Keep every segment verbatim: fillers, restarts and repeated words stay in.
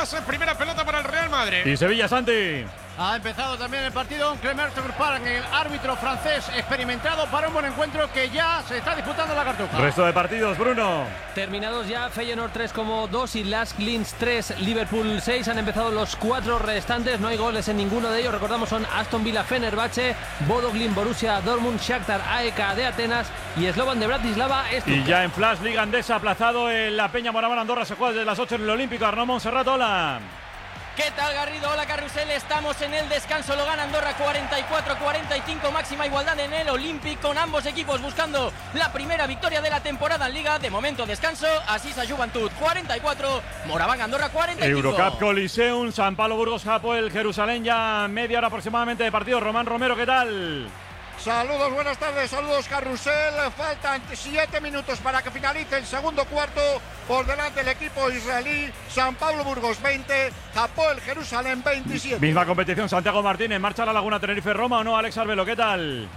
pases, primera pelota para el Real Madrid. Y Sevilla, Santi. Ha empezado también el partido Clément Turpin, el árbitro francés experimentado para un buen encuentro que ya se está disputando la Cartuja. Resto de partidos, Bruno. Terminados ya, Feyenoord tres como dos y Lask Linz tres, Liverpool seis. Han empezado los cuatro restantes, no hay goles en ninguno de ellos. Recordamos, son Aston Villa, Fenerbahce, Bodo Glimt, Borussia Dortmund, Shakhtar, A E K de Atenas y Slovan de Bratislava. Y ya en Flash, Liga Andesa, aplazado en la Peña Moraván Andorra, se juega desde las ocho en el Olímpico. Arnaud Montserrat, hola. ¿Qué tal, Garrido? Hola, Carrusel. Estamos en el descanso. Lo gana Andorra cuarenta y cuatro a cuarenta y cinco. Máxima igualdad en el Olímpic, con ambos equipos buscando la primera victoria de la temporada en Liga. De momento descanso. Asisa Juventud cuarenta y cuatro. Moraván Andorra cuarenta y cinco. Eurocup Coliseum, San Pablo Burgos, Hapoel Jerusalén. Ya media hora aproximadamente de partido. Román Romero, ¿qué tal? Saludos, buenas tardes, saludos Carrusel. Faltan siete minutos para que finalice el segundo cuarto. Por delante el equipo israelí, San Pablo Burgos veinte, Hapoel Jerusalén veintisiete. Misma competición, Santiago Martínez. ¿Marcha la Laguna Tenerife Roma o no? Alex Arbelo, ¿qué tal?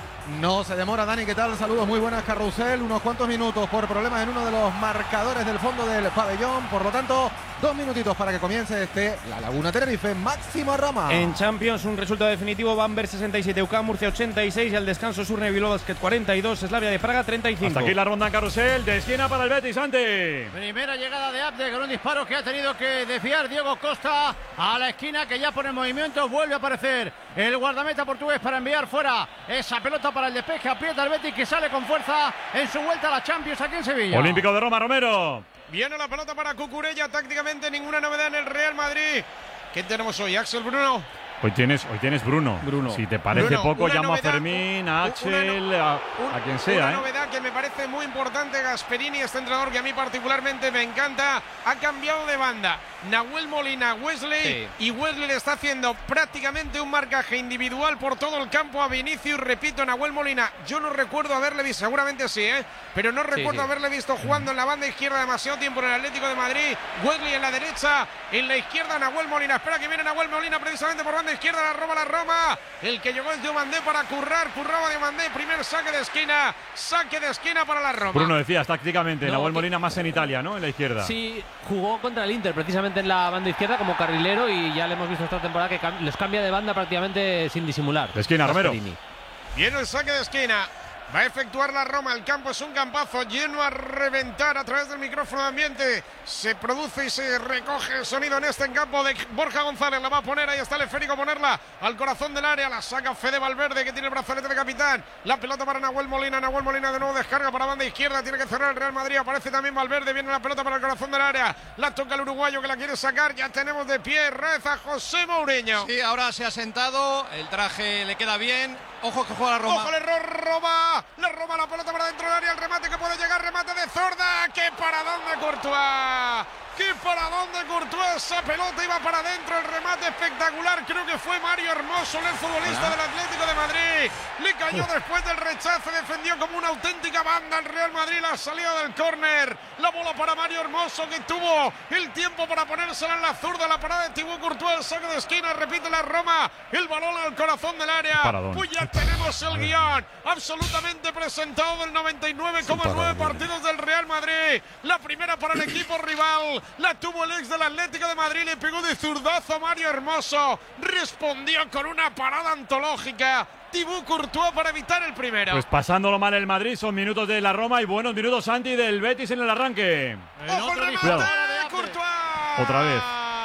No se demora, Dani, ¿qué tal? Saludos, muy buenas, Carrusel. Unos cuantos minutos por problemas en uno de los marcadores del fondo del pabellón. Por lo tanto, dos minutitos para que comience este La Laguna Tenerife, Máximo Roma. En Champions, un resultado definitivo: Bamberg sesenta y siete, U C A M Murcia ochenta y seis y al descanso Surne Bilbao Basket cuarenta y dos, Slavia de Praga treinta y cinco. Hasta aquí la ronda en Carrusel, de esquina para el Betis, ante. Primera llegada de Abde con un disparo que ha tenido que desviar Diego Costa a la esquina, que ya por el movimiento vuelve a aparecer el guardameta portugués para enviar fuera esa pelota para el despeje. Aprieta el Betis, que sale con fuerza en su vuelta a la Champions aquí en Sevilla. Olímpico de Roma, Romero. Viene la pelota para Cucurella, tácticamente ninguna novedad en el Real Madrid. ¿Qué tenemos hoy, Axel, Bruno? Hoy tienes, hoy tienes Bruno. Bruno. Si te parece Bruno, poco, llamo novedad, a Fermín, a Axel, una, a, un, a quien sea. Una ¿eh? novedad que me parece muy importante. Gasperini, este entrenador que a mí particularmente me encanta, ha cambiado de banda. Nahuel Molina, Wesley, sí. Y Wesley le está haciendo prácticamente un marcaje individual por todo el campo a Vinicius. Repito, Nahuel Molina, yo no recuerdo haberle visto, seguramente sí, ¿eh? pero no recuerdo sí, sí. haberle visto jugando en la banda izquierda demasiado tiempo en el Atlético de Madrid. Wesley en la derecha, en la izquierda Nahuel Molina. Espera que viene Nahuel Molina precisamente por banda izquierda, la roba la Roma. El que llegó es Diomandé para currar, curraba Diomandé, primer saque de esquina, saque de esquina para la Roma. Bruno, decías tácticamente, no, Nahuel que... Molina más en Italia, ¿no? En la izquierda. Sí, jugó contra el Inter precisamente en la banda izquierda como carrilero y ya le hemos visto esta temporada que cam- les cambia de banda prácticamente sin disimular. De esquina, Romero. Viene el saque de esquina. Va a efectuar la Roma, el campo es un campazo lleno a reventar a través del micrófono de ambiente. Se produce y se recoge el sonido en este campo de Borja González. La va a poner, ahí está el esférico, ponerla al corazón del área. La saca Fede Valverde, que tiene el brazalete de capitán. La pelota para Nahuel Molina. Nahuel Molina de nuevo descarga para banda izquierda. Tiene que cerrar el Real Madrid. Aparece también Valverde. Viene la pelota para el corazón del área. La toca el uruguayo que la quiere sacar. Ya tenemos de pie Reza José Mourinho. Sí, ahora se ha sentado. El traje le queda bien. Ojo que juega la Roma. Ojo el error, Roma. La Roma, la pelota para dentro del área. El remate que puede llegar, remate de Zorda. ¡Qué paradón de Courtois! ¡Qué paradón de Courtois! Esa pelota iba para adentro. El remate espectacular. Creo que fue Mario Hermoso, el futbolista ¿Ah? del Atlético de Madrid. Le cayó Uf. después del rechazo. Defendió como una auténtica banda el Real Madrid. La salida del córner. La bola para Mario Hermoso, que tuvo el tiempo para ponérsela en la zurda. La parada de Thibaut Courtois. El saque de esquina. Repite la Roma. El balón al corazón del área. Paradón. Pues ya tenemos el guión absolutamente presentado del noventa y nueve coma nueve partidos del Real Madrid. La primera para el equipo rival. La tuvo el ex del Atlético de Madrid. Le pegó de zurdazo a Mario Hermoso. Respondió con una parada antológica Thibaut Courtois para evitar el primero. Pues pasándolo mal el Madrid. Son minutos de la Roma y buenos minutos, Santi, del Betis en el arranque. ¡Ojo el remate de Courtois! Otra vez.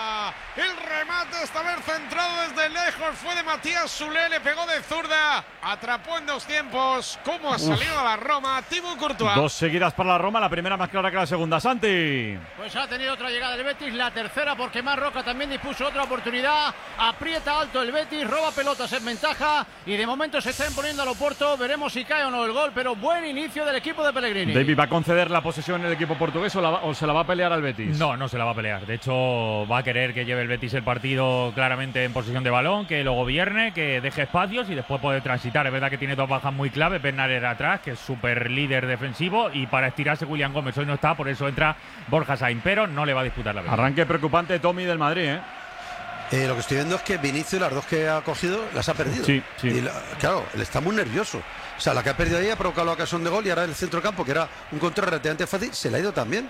El remate esta vez centrado desde lejos fue de Matías Soulé, le pegó de zurda, atrapó en dos tiempos. ¿Cómo ha salido a la Roma? Thibaut Courtois. Dos seguidas para la Roma, la primera más clara que la segunda, Santi. Pues ha tenido otra llegada el Betis, la tercera porque Marroca también dispuso otra oportunidad. Aprieta alto el Betis, roba pelotas en ventaja y de momento se está imponiendo al Oporto. Veremos si cae o no el gol, pero buen inicio del equipo de Pellegrini. David, ¿va a conceder la posesión el equipo portugués o, la, o se la va a pelear al Betis? No, no se la va a pelear. De hecho, va a querer que lleve el Betis el partido claramente en posesión de balón, que lo gobierne, que deje espacios y después puede transitar. Es verdad que tiene dos bajas muy claves. Bernard era atrás, que es súper líder defensivo, y para estirarse William Gómez hoy no está, por eso entra Borja Sainz, pero no le va a disputar la pelota. Arranque preocupante Tommy del Madrid, ¿eh? Eh, lo que estoy viendo es que Vinicius, las dos que ha cogido, las ha perdido. Sí, sí. Y la, claro, él está muy nervioso. O sea, la que ha perdido ahí ha provocado la ocasión de gol y ahora el centro campo, que era un control relativamente fácil, se le ha ido también.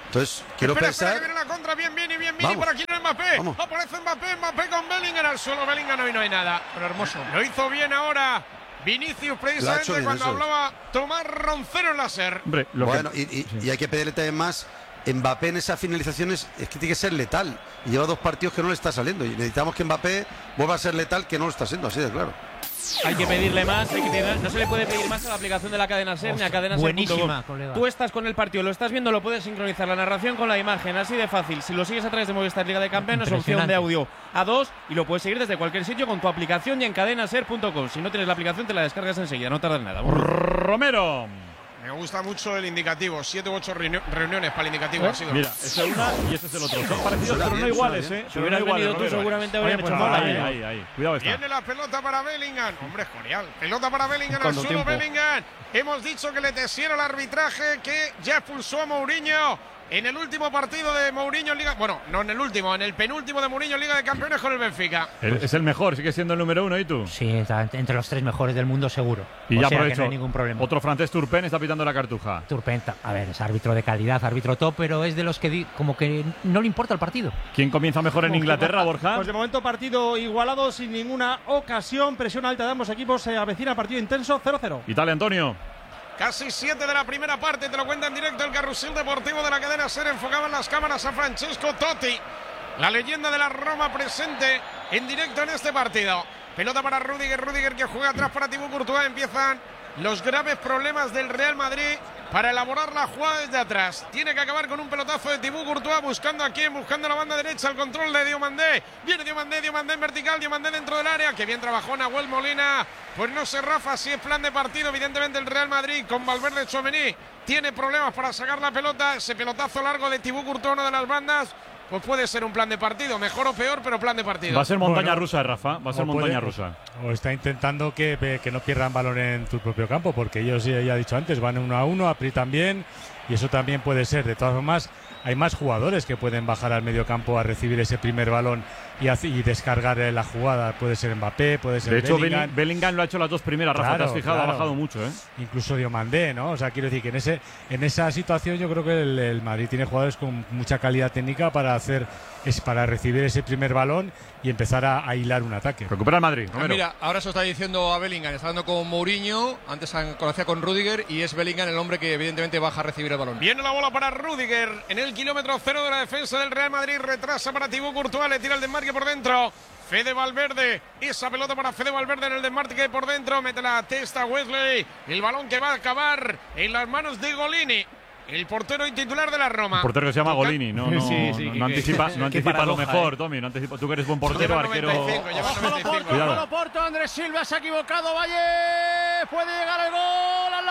Entonces, quiero espera, pensar. Espera, que viene la contra, bien, bien y bien, bien. Y por aquí no Mbappé. Vamos. Aparece Mbappé, Mbappé con Bellingham al suelo. Bellingham hoy no hay nada. Pero hermoso. Lo hizo bien ahora Vinicius, precisamente bien, cuando eso hablaba Tomás Roncero en la SER. Hombre, lo bueno, que... y, y, sí. y hay que pedirle también más. Mbappé en esas finalizaciones es que tiene que ser letal. Y lleva dos partidos que no le está saliendo. Y necesitamos que Mbappé vuelva a ser letal, que no lo está siendo, así de claro. Hay que pedirle más, hay que pedirle- no se le puede pedir más a la aplicación de la cadena SER ni a cadena SER punto com. buenísima, colega. Tú estás con el partido, lo estás viendo, lo puedes sincronizar la narración con la imagen, así de fácil. Si lo sigues a través de Movistar Liga de Campeones, opción de audio a dos y lo puedes seguir desde cualquier sitio con tu aplicación y en cadena ser punto com. Si no tienes la aplicación, te la descargas enseguida, no tardas nada. Romero. Me gusta mucho el indicativo. Siete u ocho reuni- reuniones para el indicativo. ¿Eh? Ha sido. Mira, esa es una y este es el otro. Son parecidos, pero no iguales, ¿eh? Si hubieras Pero no venido iguales, tú, Romero. seguramente Oye, habrían pues hecho nada, falta, ahí, ¿eh? ahí, ahí. Cuidado está. Viene la pelota para Bellingham. Hombre, es Corial. Pelota para Bellingham al Cuando suelo. tiempo. Bellingham. Hemos dicho que le tesiera el arbitraje que ya expulsó a Mourinho en el último partido de Mourinho en Liga. Bueno, no en el último, en el penúltimo de Mourinho en Liga de Campeones con el Benfica. El- es el mejor, sigue siendo el número uno, ¿y tú? Sí, está entre los tres mejores del mundo seguro. Y o ya sea que aprovecho. no hay ningún problema. Otro francés, Turpin, está pitando la cartuja. Turpin, a ver, es árbitro de calidad, árbitro top, pero es de los que di- como que no le importa el partido. ¿Quién comienza mejor en Inglaterra, Borja? Pues de momento partido igualado sin ninguna ocasión, presión alta de ambos equipos, se avecina partido intenso cero cero. Italia, Antonio. Casi siete de la primera parte, te lo cuenta en directo el carrusel deportivo de la cadena SER. Enfocaban las cámaras a Francesco Totti, la leyenda de la Roma presente en directo en este partido. Pelota para Rudiger, Rudiger que juega atrás para Thibaut Courtois. Empiezan los graves problemas del Real Madrid para elaborar la jugada desde atrás. Tiene que acabar con un pelotazo de Thibaut Courtois, buscando a quién, buscando la banda derecha, el control de Diomandé. Viene Diomandé, Diomandé en vertical, Diomandé dentro del área. Que bien trabajó Nahuel Molina. Pues no sé, Rafa, si es plan de partido. Evidentemente el Real Madrid con Valverde, Tchouaméni tiene problemas para sacar la pelota. Ese pelotazo largo de Thibaut Courtois, una de las bandas, pues puede ser un plan de partido. Mejor o peor, pero plan de partido. Va a ser montaña Bueno, rusa, Rafa. Va a ser o montaña puede- rusa. O está intentando que, que no pierdan balón en tu propio campo, porque ellos, ya ya he dicho antes, van uno a uno, aprietan bien, y eso también puede ser. De todas formas, hay más jugadores que pueden bajar al medio campo a recibir ese primer balón y, hace- y descargar eh, la jugada. Puede ser Mbappé, puede ser De hecho, Bellingham. Bellingham, Bellingham lo ha hecho las dos primeras, Rafa. Claro, Te has fijado, claro. ha bajado mucho, ¿eh? Incluso Diomandé, ¿no? O sea, quiero decir que en ese en esa situación yo creo que el, el Madrid tiene jugadores con mucha calidad técnica para hacer es para recibir ese primer balón y empezar a, a hilar un ataque. Recupera el Madrid, Ah, Romero. mira, ahora se lo está diciendo a Bellingham, está hablando con Mourinho, antes conocía con Rudiger y es Bellingham el hombre que evidentemente baja a recibir el balón. Viene la bola para Rudiger en el kilómetro cero de la defensa del Real Madrid. Retrasa para Thibaut Courtois, le tira el desmarque por dentro. Fede Valverde, esa pelota para Fede Valverde en el desmarque por dentro. Mete la testa Wesley. El balón que va a acabar en las manos de Golini, el portero y titular de la Roma. Un portero que se llama Golini, no, no, Sí, sí, no, que- no anticipa, que- no qué anticipa lo paradoja, mejor, eh. Tommy. No anticipa. Tú que eres buen portero, Lleva arquero. noventa y cinco, lleva Ojo noventa y cinco. Porto, ojo Porto, Andrés Silva se ha equivocado, Valle, puede llegar el gol al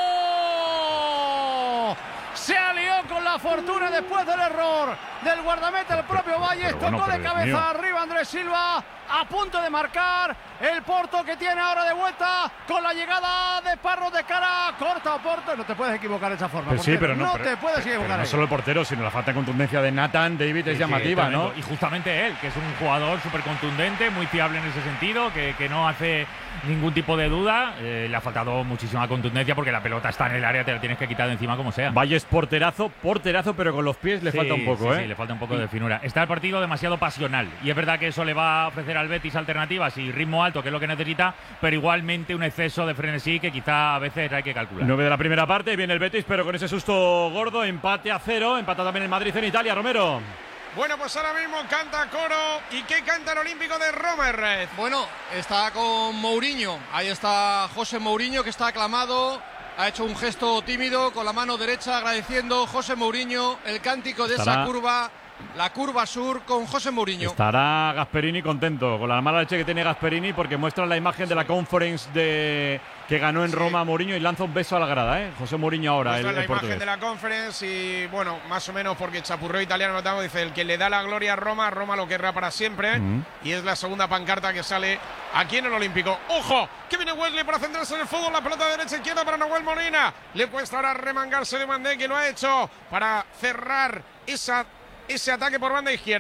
larguero. Se alió con la fortuna después del error del guardameta, el propio Valle, pero bueno, tocó de pero Dios cabeza mío. arriba Andrés Silva, a punto de marcar el Porto, que tiene ahora de vuelta con la llegada de Parro de cara, corta Porto, no te puedes equivocar de esa forma, Pero sí, portero, pero no, no pero- te puedes pero equivocar no ahí. solo el portero, sino la falta de contundencia de Nathan David es Sí, llamativa, tremendo. ¿no? Y justamente él, que es un jugador súper contundente, muy fiable en ese sentido, que, que no hace ningún tipo de duda. Eh, le ha faltado muchísima contundencia porque la pelota está en el área, te la tienes que quitar de encima como sea. Valle es porterazo, porterazo, pero con los pies le Sí, falta un poco, sí, ¿eh? sí, le falta un poco de finura. Está el partido demasiado pasional y es verdad que eso le va a ofrecer al Betis alternativas y ritmo alto, que es lo que necesita, pero igualmente un exceso de frenesí que quizá a veces hay que calcular. nueve de la primera parte, viene el Betis, pero con ese susto gordo, empate a cero, empata también el Madrid en Italia, Romero. Bueno, pues ahora mismo canta coro. ¿Y qué canta el Olímpico de Roma, Herrez? Bueno, está con Mourinho, ahí está José Mourinho que está aclamado, ha hecho un gesto tímido con la mano derecha agradeciendo José Mourinho el cántico de Estará- esa curva, la curva sur con José Mourinho. Estará Gasperini contento con la mala leche que tiene Gasperini porque muestra la imagen de la conference de que ganó en Roma Mourinho y lanza un beso a la grada, ¿eh? José Mourinho ahora, el, Muestra la el imagen portugués. de la conference y, bueno, más o menos porque chapurreo italiano notamos, dice, el que le da la gloria a Roma, Roma lo querrá para siempre. Ujú. Y es la segunda pancarta que sale aquí en el Olímpico. ¡Ojo! Que viene Wesley para centrarse en el fútbol. La pelota de derecha izquierda para Nahuel Molina. Le cuesta ahora remangarse de Mandé, que lo ha hecho para cerrar esa, ese ataque por banda izquierda.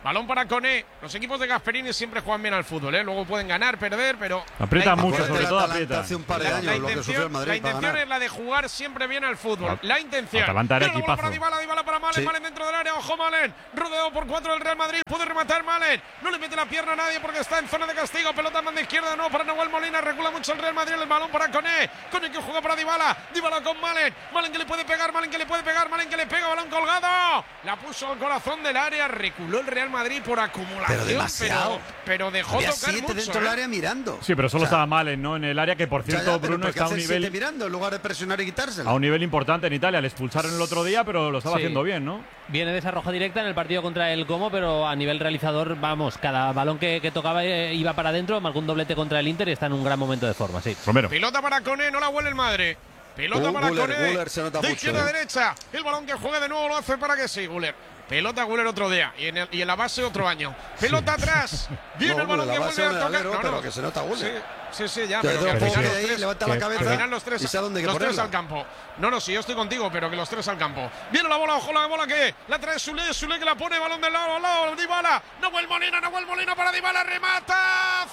Balón para Koné. Los equipos de Gasperini siempre juegan bien al fútbol, ¿eh? Luego pueden ganar, perder, pero aprieta mucho, sobre todo aprieta. Hace un par de la, años, la lo que intención, sufrió el Madrid la intención para es la de jugar siempre bien al fútbol. La intención. Atalanta era Mira la bola equipazo. para Dybala, Dybala para Malen, Sí. Malen dentro del área, ojo Malen, rodeado por cuatro del Real Madrid, puede rematar Malen, no le mete la pierna a nadie porque está en zona de castigo, pelota manda izquierda, no para Nahuel Molina, recula mucho el Real Madrid, el balón para Koné, Koné que juega para Dybala, Dybala con Malen, Malen que le puede pegar, Malen que le puede pegar, Malen que le pega, balón colgado, la puso al corazón del área, reculó el Real Madrid por acumulación, Pero demasiado. pero, pero dejó Había tocar siete mucho, dentro del ¿eh? área mirando. Sí, pero solo O sea, estaba Malen, ¿no? En el área, que por ya, cierto, ya, pero Bruno ¿por qué está a un hace siete nivel mirando en lugar de presionar y quitárselo? a un nivel importante en Italia. Le expulsaron el otro día, pero lo estaba Sí. haciendo bien, ¿no? Viene de esa roja directa en el partido contra el Como, pero a nivel realizador, vamos, cada balón que, que tocaba eh, iba para adentro, marcó un doblete contra el Inter y está en un gran momento de forma, sí. Romero. Pelota para Koné, no la huele el Madre. Pelota Uh, para Güler, Koné. Güler se nota de mucho, izquierda a eh. derecha. El balón que juegue de nuevo lo hace para que sí, Güler. Pelota Güler otro día y en, el, y en la base otro año. Pelota atrás. Viene No, el balón Güler, que la base vuelve a en el tocar. alero, No, pero no. que se nota Güler. Sí, sí, sí, ya. Que Pero de que al un final poco los de ahí, tres, levanta la que- cabeza al final los tres, y sabe dónde hay que los tres ponerla. al campo. No, no, sí, yo estoy contigo, pero que los tres al campo. Viene la bola, ojo la bola que la trae Sule, Sule que la pone, balón del lado al lado, Dybala. Nahuel Molina, Nahuel Molina para Dybala, remata,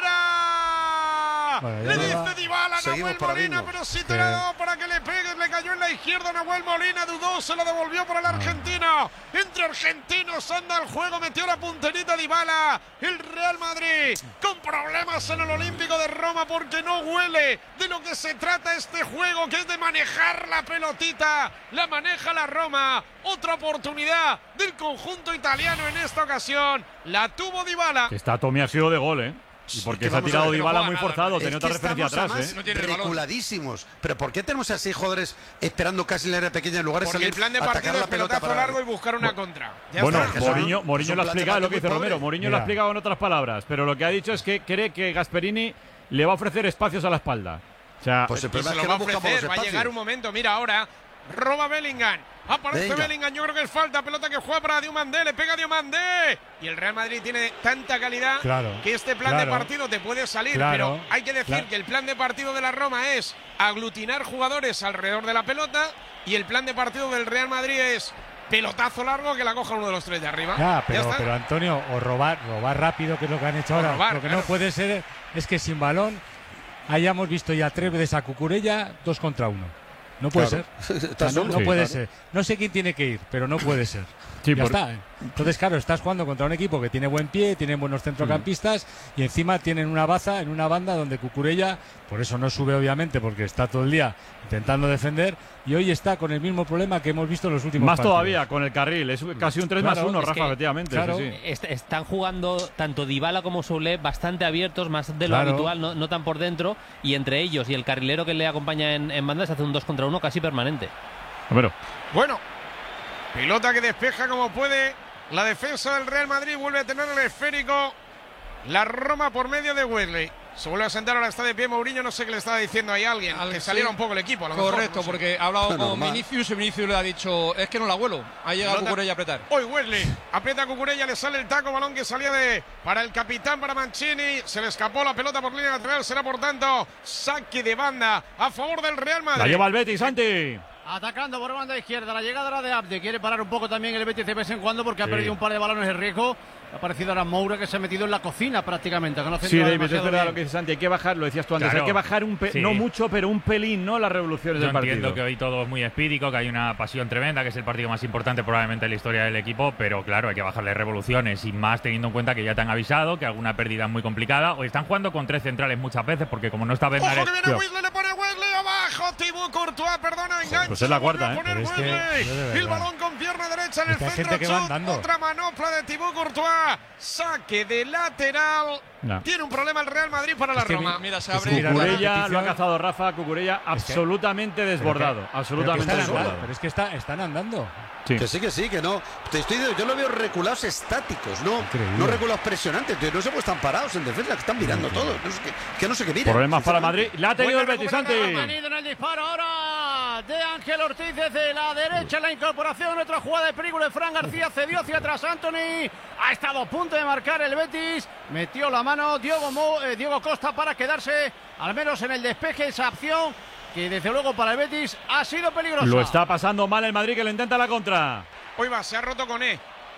fuera. Bueno, Le ya dice va. Dybala, Seguimos Nahuel para Molina, bingo. pero si te Que- la ha dado para que le pegues, le cayó en la izquierda, Nahuel Molina dudó, se la devolvió para el argentino. Entre argentinos anda el juego, metió la punterita Dybala. El Real Madrid con problemas en el Olímpico de Roma porque no huele de lo que se trata este juego, que es de manejar la pelotita. La maneja la Roma. Otra oportunidad del conjunto italiano en esta ocasión. La tuvo Dybala. Que está Tommy ha sido de gol, ¿eh? Y porque que se ha vamos a tirado ver, Dybala no muy juega nada, forzado, Es tenía que otra referencia estamos, atrás, además, ¿eh? No tiene el balón. reculadísimos. Pero ¿por qué tenemos a seis jugadores esperando casi en la área pequeña en lugar de Porque salir el plan de a atacar partido la es pelota pelotazo para- largo y buscar una contra. Ya Bueno, está. Eso no- Mourinho, es Mourinho un lo ha plan de explicado, lo que partido dice muy Romero. pobre. Mourinho lo ha Mira. explicado en otras palabras, pero lo que ha dicho es que cree que Gasperini le va a ofrecer espacios a la espalda. O sea, Pues el Y problema se es lo que va a no buscamos ofrecer, los va a llegar espacios. un momento. Mira ahora, roba Bellingham. Aparece Venga. Bellingham, yo creo que es falta. Pelota que juega para Diomandé, le pega Diomandé. Y el Real Madrid tiene tanta calidad Claro, que este plan claro. de partido te puede salir. Claro, pero hay que decir claro. que el plan de partido de la Roma es aglutinar jugadores alrededor de la pelota. Y el plan de partido del Real Madrid es pelotazo largo que la coja uno de los tres de arriba. Ah, Ya pero, está. pero Antonio, o robar, robar rápido, que es lo que han hecho O ahora. robar, lo que claro. no puede ser es que sin balón hayamos visto ya tres veces a Cucurella dos contra uno. No puede Claro. ser. Está O sea, no solo. no puede Claro. ser. No sé quién tiene que ir, pero no puede ser. Sí, ya por- está. ¿eh? Entonces, claro, estás jugando contra un equipo que tiene buen pie, tiene buenos centrocampistas y encima tienen una baza en una banda donde Cucurella, por eso no sube obviamente, porque está todo el día intentando defender y hoy está con el mismo problema que hemos visto en los últimos más partidos. todavía con el carril. Es casi un tres más Claro, uno, es Rafa, que- efectivamente. claro. sí, sí. Est- están jugando tanto Dybala como Soule bastante abiertos, más de lo Claro. habitual, no, no tan por dentro, y entre ellos y el carrilero que le acompaña en, en banda se hace un dos contra uno casi permanente. Romero. Bueno, pelota que despeja como puede. La defensa del Real Madrid vuelve a tener el esférico. La Roma por medio de Wesley. Se vuelve a sentar, ahora está de pie Mourinho. No sé qué le estaba diciendo ahí a alguien. Al- que sí. saliera un poco el equipo. A lo mejor, Correcto, no sé. porque ha hablado con Normal. Vinicius y Vinicius le ha dicho, es que no la vuelo. Ha llegado Pelota- Cucurella a apretar. Hoy Wesley aprieta a Cucurella, le sale el taco, balón que salía de para el capitán, para Mancini. Se le escapó la pelota por línea lateral. Será por tanto saque de banda a favor del Real Madrid. La lleva el Betis, Santi. Atacando por banda izquierda, la llegada era de Abde. Quiere parar un poco también el Betis de vez en cuando porque ha Sí. perdido un par de balones de riesgo. Ha aparecido ahora Moura, que se ha metido en la cocina prácticamente. Que no ha Sí, centrado David, es demasiado verdad bien. lo que dice Santi. Hay que bajar, lo decías tú antes, Claro. hay que bajar un pe- Sí. no mucho, pero un pelín, ¿no? Las revoluciones Yo del partido. entiendo que hoy todo es muy espídico, que hay una pasión tremenda, que es el partido más importante probablemente en la historia del equipo, pero claro, hay que bajarle revoluciones y más teniendo en cuenta que ya te han avisado que alguna pérdida es muy complicada. Hoy están jugando con tres centrales muchas veces porque como no está Bernardo. Ojo que viene Wesley, le pone Wesley abajo. Thibaut Courtois, perdona, engancha. pues es la lo vuelve cuarta, a ¿eh? poner Pero es que, Wesley. yo de El verdad. balón con pierna derecha en Es el que hay centro. gente que va chut, andando. Otra manopla de Thibaut Courtois. Saque de lateral. No. Tiene un problema el Real Madrid para la Es que Roma. Mira, se Es abre. que mira, la Cucurella lo ha repetición- cazado Rafa, Cucurella absolutamente desbordado, Pero que absolutamente están andando, desbordado. pero es que está, están andando. Sí. Que sí, que sí, que no. Te estoy diciendo, yo lo veo reculados estáticos, no, Increíble. no reculados presionantes. Entonces, no sé, pues están parados en defensa, que están mirando todo. No sé qué, que no sé qué miran. Problemas para Madrid. La ha tenido el Buena Betis, Santi. recuperación, Ha tenido en el disparo ahora de Ángel Ortiz desde la derecha en la incorporación. Otra jugada de peligro de Fran García. Cedió hacia atrás Anthony. Ha estado a punto de marcar el Betis. Metió la mano Diogo, Mo- eh, Diogo Costa para quedarse al menos en el despeje. Esa acción que desde luego para el Betis ha sido peligrosa. Lo está pasando mal el Madrid, que lo intenta la contra. Hoy va, se ha roto con E.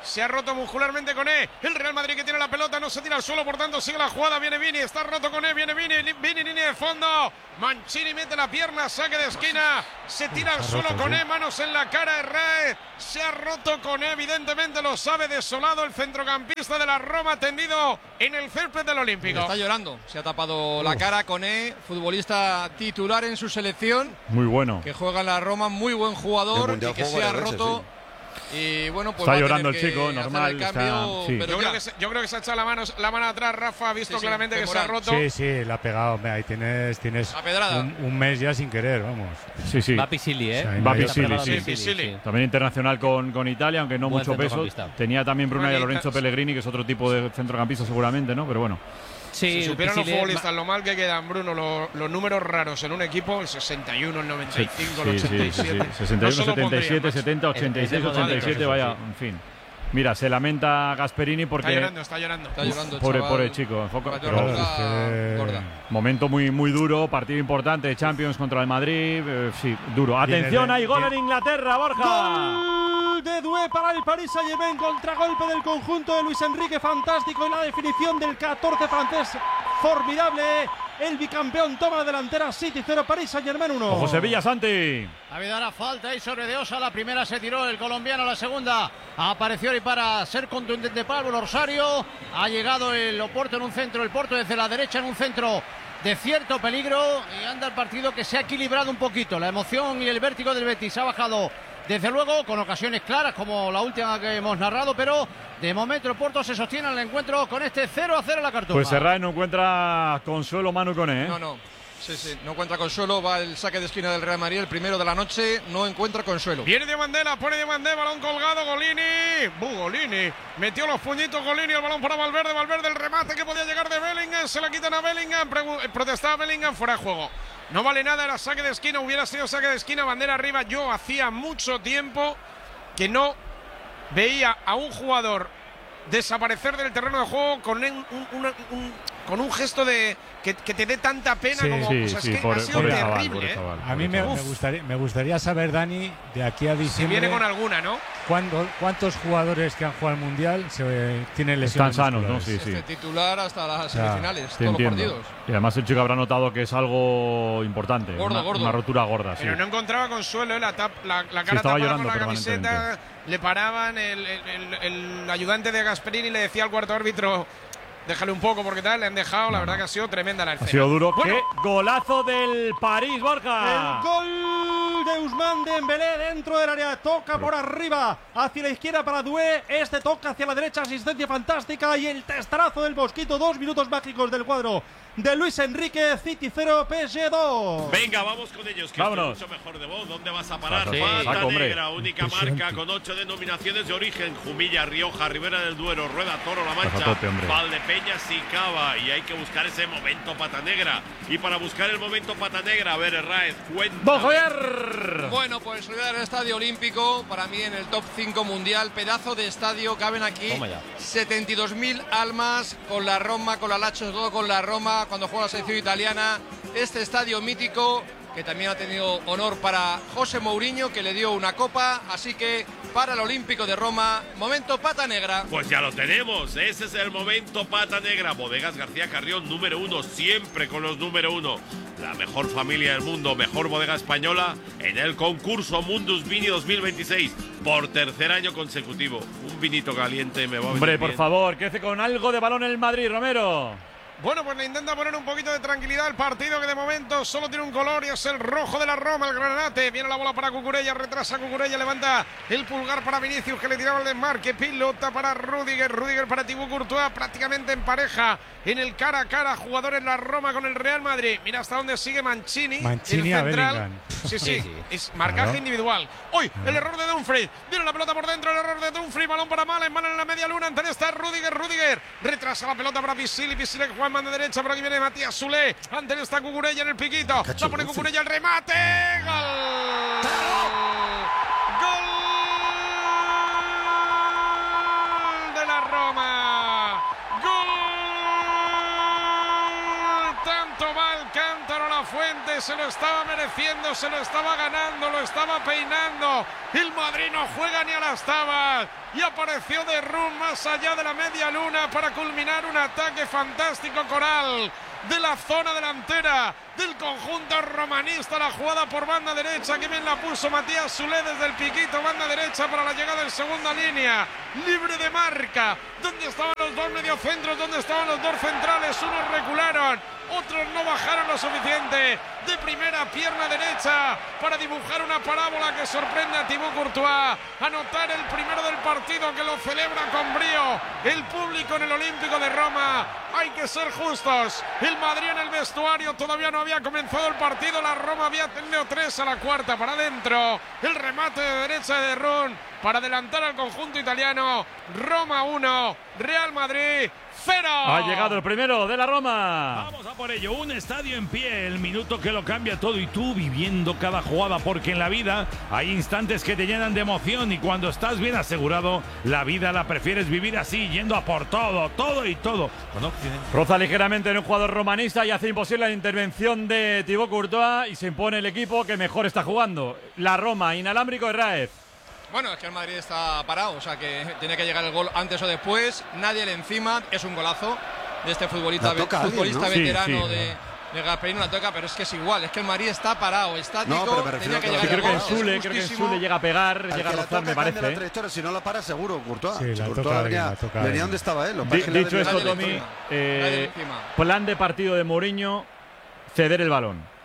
Se ha roto muscularmente Koné. El Real Madrid que tiene la pelota, no se tira al suelo, por tanto sigue la jugada. Viene Vini, está roto Koné, viene Vini, Vini, línea de fondo. Mancini mete la pierna, saque de esquina. Se tira al suelo Koné, manos en la cara de Raez. Se ha roto Koné, evidentemente lo sabe, desolado el centrocampista de la Roma, tendido en el césped del Olímpico. Está llorando, se ha tapado Uf. la cara Koné, futbolista titular en su selección. Muy bueno. Que juega en la Roma, muy buen jugador y que se ha roto. Sí. Y bueno, pues está llorando el chico, normal. El cambio, está, sí. pero yo, creo que se, yo creo que se ha echado la mano, la mano atrás, Rafa, ha visto sí, sí, claramente que se ha roto. Sí, sí, la ha pegado. Ahí tienes, tienes un, un mes ya sin querer, vamos. Sí, sí. Va Pisili, ¿eh? O sea, va Pisili, sí. Sí, sí. También internacional con, con Italia, aunque no Buen mucho peso. Tenía también Brunei y Lorenzo Pellegrini, que es otro tipo de centrocampista seguramente, ¿no? Pero bueno. Sí, si supieran los futbolistas lo mal que quedan, Bruno, lo, los números raros en un equipo, el sesenta y uno, el noventa y cinco, sí, el ochenta y siete. Sí, sí, sí. sesenta y uno, setenta y siete, setenta, ochenta y seis, ochenta y siete, vaya, en fin. Mira, se lamenta Gasperini porque… Está llorando, está llorando. Está llorando, pobre, pobre chico. Pero, gorda. Momento muy, muy duro, partido importante de Champions contra el Madrid. Eh, sí, duro. Atención, hay gol en Inglaterra, Borja. Gol de Doué para el Paris Saint-Germain, contragolpe del conjunto de Luis Enrique, fantástico, y la definición del catorce francés, formidable. El bicampeón toma la delantera, City cero, Paris Saint-Germain uno. Ojo Sevilla, Santi. Ha habido una falta ahí sobre De Osa, la primera se tiró el colombiano, la segunda apareció y para ser contundente Pablo Rosario. Ha llegado el Oporto en un centro, el Porto desde la derecha en un centro de cierto peligro, y anda el partido que se ha equilibrado un poquito. La emoción y el vértigo del Betis ha bajado, desde luego, con ocasiones claras como la última que hemos narrado, pero de momento el Porto se sostiene en el encuentro con este cero a cero la Cartuja. Pues Serrat no encuentra consuelo Manu Koné, ¿eh? No, no. Sí, sí, no encuentra consuelo. Va el saque de esquina del Real Madrid, el primero de la noche. No encuentra consuelo. Viene de Mandela, pone de Mandela, balón colgado, Golini. Bu, Golini. Metió los puñitos Golini, el balón para Valverde. Valverde, el remate que podía llegar de Bellingham. Se la quitan a Bellingham. Protestaba Bellingham, fuera de juego. No vale nada, era saque de esquina. Hubiera sido saque de esquina, bandera arriba. Yo hacía mucho tiempo que no veía a un jugador desaparecer del terreno de juego con un, un, un, un, con un gesto de que, que te dé tanta pena sí, como sí, pues, sí, es que por, ha sido por terrible. Chaval, por ¿eh? chaval, a mí me, me, gustaría, me gustaría saber, Dani, de aquí a diciembre. Si viene con alguna, ¿no? ¿cuándo, ¿Cuántos jugadores que han jugado al Mundial se tienen lesiones? Están sanos, ¿no? Sí, sí. Este titular hasta las semifinales, ya, todos entiendo. los partidos. Y además el chico habrá notado que es algo importante. Gordo, una, gordo. una rotura gorda, Pero sí. no encontraba consuelo, ¿eh? la, tap, la, la cara sí, estaba tapada llorando con la camiseta. Le paraban, el, el, el, el ayudante de Gasperini le decía al cuarto árbitro: déjale un poco porque tal, le han dejado. La verdad que ha sido tremenda la escena. Ha sido duro. Bueno. ¡Qué golazo del París, Borja! El gol de Ousmane Dembélé dentro del área. Toca por arriba hacia la izquierda para Doué. Este toca hacia la derecha, asistencia fantástica. Y el testarazo del Mosquito. Dos minutos mágicos del cuadro de Luis Enrique. City cero, P S G dos. Venga, vamos con ellos, que Vámonos. estoy mucho mejor de vos. ¿Dónde vas a parar? Sí, Pata saco, Negra, única marca con ocho denominaciones de origen: Jumilla, Rioja, Ribera del Duero, Rueda, Toro, La Mancha, Pásate, hombre. Valdepeñas y Cava. Y hay que buscar ese momento Pata Negra. Y para buscar el momento Pata Negra, a ver, Herráez, cuéntame. Bueno, pues Rivera del Estadio Olímpico, para mí en el top cinco mundial, pedazo de estadio, caben aquí setenta y dos mil almas, con la Roma, con la Lazio, todo con la Roma, cuando juega la selección italiana. Este estadio mítico, que también ha tenido honor para José Mourinho, que le dio una copa, así que para el Olímpico de Roma, momento Pata Negra. Pues ya lo tenemos, ese es el momento Pata Negra. Bodegas García Carrión, número uno, siempre con los número uno. La mejor familia del mundo, mejor bodega española en el concurso Mundus Vini dos mil veintiséis, por tercer año consecutivo. Un vinito caliente me va a venir Hombre, por bien. favor, que hace con algo de balón el Madrid, Romero. Bueno, pues le intenta poner un poquito de tranquilidad al partido, que de momento solo tiene un color y es el rojo de la Roma, el granate. Viene la bola para Cucurella, retrasa Cucurella, levanta el pulgar para Vinicius, que le tiraba el desmarque. Pilota para Rüdiger, Rüdiger para Thibaut Courtois, prácticamente en pareja en el cara a cara, jugadores la Roma con el Real Madrid. Mira hasta dónde sigue Mancini, Mancini el a central. Bellingham. Sí, sí, es marcaje Claro. individual. Hoy el error de Dumfries, viene la pelota por dentro, el error de Dumfries, balón para Malen, Malen en la media luna, ante está Rüdiger, Rüdiger retrasa la pelota para Pisili, Pisili que juega en banda derecha, por aquí viene Matías Soulé, ante está Cucurella en el piquito, la pone Cucurella, el remate, gol, gol de la Roma, gol, tanto va Alcántara, la la Fuente, se lo estaba mereciendo, se lo estaba ganando, lo estaba peinando. El Madrid no juega ni a las tabas. Y apareció De Roon más allá de la media luna para culminar un ataque fantástico coral de la zona delantera del conjunto romanista. La jugada por banda derecha, que bien la puso Matías Soulé desde el piquito, banda derecha para la llegada en segunda línea, libre de marca. ¿Dónde estaban los dos mediocentros? ¿Dónde estaban los dos centrales? Unos recularon, otros no bajaron lo suficiente. De primera, pierna derecha para dibujar una parábola que sorprende a Thibaut Courtois. Anotar el primero del partido, que lo celebra con brío el público en el Olímpico de Roma. Hay que ser justos. El Madrid en el vestuario todavía no había comenzado el partido. La Roma había tenido tres a la cuarta para adentro. El remate de derecha de De Roon para adelantar al conjunto italiano. Roma uno, Real Madrid cero. Ha llegado el primero de la Roma. Vamos a por ello, un estadio en pie, el minuto que lo cambia todo y tú viviendo cada jugada, porque en la vida hay instantes que te llenan de emoción y cuando estás bien asegurado, la vida la prefieres vivir así, yendo a por todo, todo y todo. Roza ligeramente en un jugador romanista y hace imposible la intervención de Thibaut Courtois y se impone el equipo que mejor está jugando. La Roma, inalámbrico de Raez. Bueno, es que el Madrid está parado, o sea que tiene que llegar el gol antes o después. Nadie le encima, es un golazo de este futbolista, futbolista alguien, ¿no? veterano sí, sí, de, de Gasperini, la toca, pero es que es igual, es que el Madrid está parado, estático. No, pero me refiero que a llegar sí, creo, el que gol, Sule, creo que Sule llega a pegar, llega a rozar, me parece. La trayectoria, si no la para, seguro, Courtois. Sí, si la Courtois toca venía, bien, la toca venía bien. donde estaba él. D dicho esto, Tommy, eh, plan de partido de Mourinho, ceder el balón.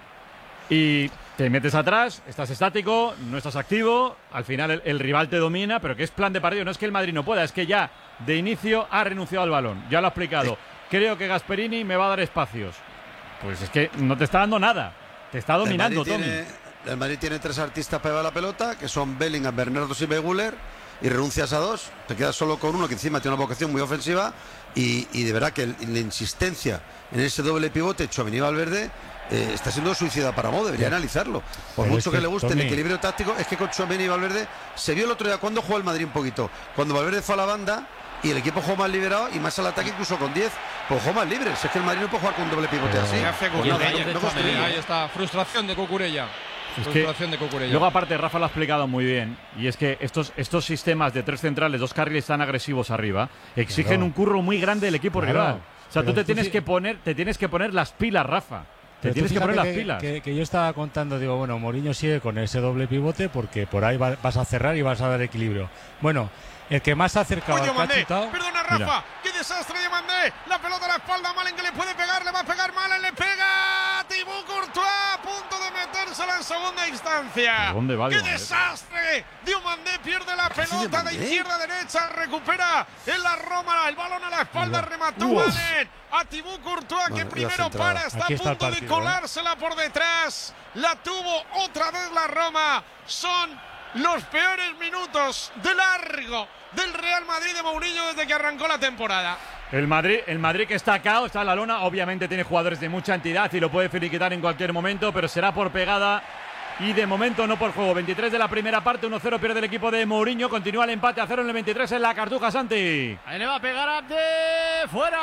Y te metes atrás, estás estático, no estás activo, al final el, el rival te domina, pero que es plan de partido, no es que el Madrid no pueda, es que ya de inicio ha renunciado al balón, ya lo ha explicado. Creo que Gasperini me va a dar espacios. Pues es que no te está dando nada, te está dominando, el Madrid Tommy. Tiene, el Madrid tiene tres artistas pegados a la pelota, que son Bellingham, Bernardo Silva y Güler, y renuncias a dos, te quedas solo con uno que encima tiene una vocación muy ofensiva, y, y de verdad que el, la insistencia en ese doble pivote, Tchouaméni y Valverde, Eh, está siendo suicida para Mo, debería analizarlo. Por Pero mucho es que, que, le guste Tommy, el equilibrio táctico, es que con Tchouaméni y Valverde se vio el otro día cuando jugó el Madrid un poquito. Cuando Valverde fue a la banda y el equipo jugó más liberado y más al ataque, incluso con diez, pues jugó más libre. Si es que el Madrid no puede jugar con un doble pivote Pero, así. pues no, no, no construye. Ahí está, frustración de Cucurella. Es frustración que, de Cucurella. luego aparte Rafa lo ha explicado muy bien, y es que estos, estos sistemas de tres centrales, dos carriles tan agresivos arriba, exigen claro. un curro muy grande del equipo Claro. rival. O sea, Pero tú te tú tienes sí- que poner, te tienes que poner las pilas, Rafa. Te Pero tienes tú que poner las fíjate pilas. Que, que yo estaba contando, digo, bueno, Mourinho sigue con ese doble pivote porque por ahí va- vas a cerrar y vas a dar equilibrio. Bueno, el que más se ha acercado Oye, al que ha Mandé, chutado- perdona Rafa, Mira. qué desastre de Mandé, la pelota a la espalda, Malen que le puede pegar, le va a pegar Malen, le pega Thibaut Courtois, a punto de metérsela en segunda instancia. ¿Pero dónde va ¡Qué Diomandé? desastre! Diomandé pierde la pelota de izquierda a derecha, recupera en la Roma, el balón a la espalda, remató Uf. Malen a Thibaut Courtois, que Bueno, iba primero centrado. para, está Aquí a está el punto de partido, ¿eh? colársela por detrás, la tuvo otra vez la Roma, son los peores minutos de largo del Real Madrid de Mourinho desde que arrancó la temporada. El Madrid, el Madrid que está cao, está en la lona, obviamente tiene jugadores de mucha entidad y lo puede finiquitar en cualquier momento, pero será por pegada y de momento no por juego. veintitrés de la primera parte, uno cero pierde el equipo de Mourinho, continúa el empate a cero en el veintitrés en la Cartuja, Santi. Ahí le va a pegar a de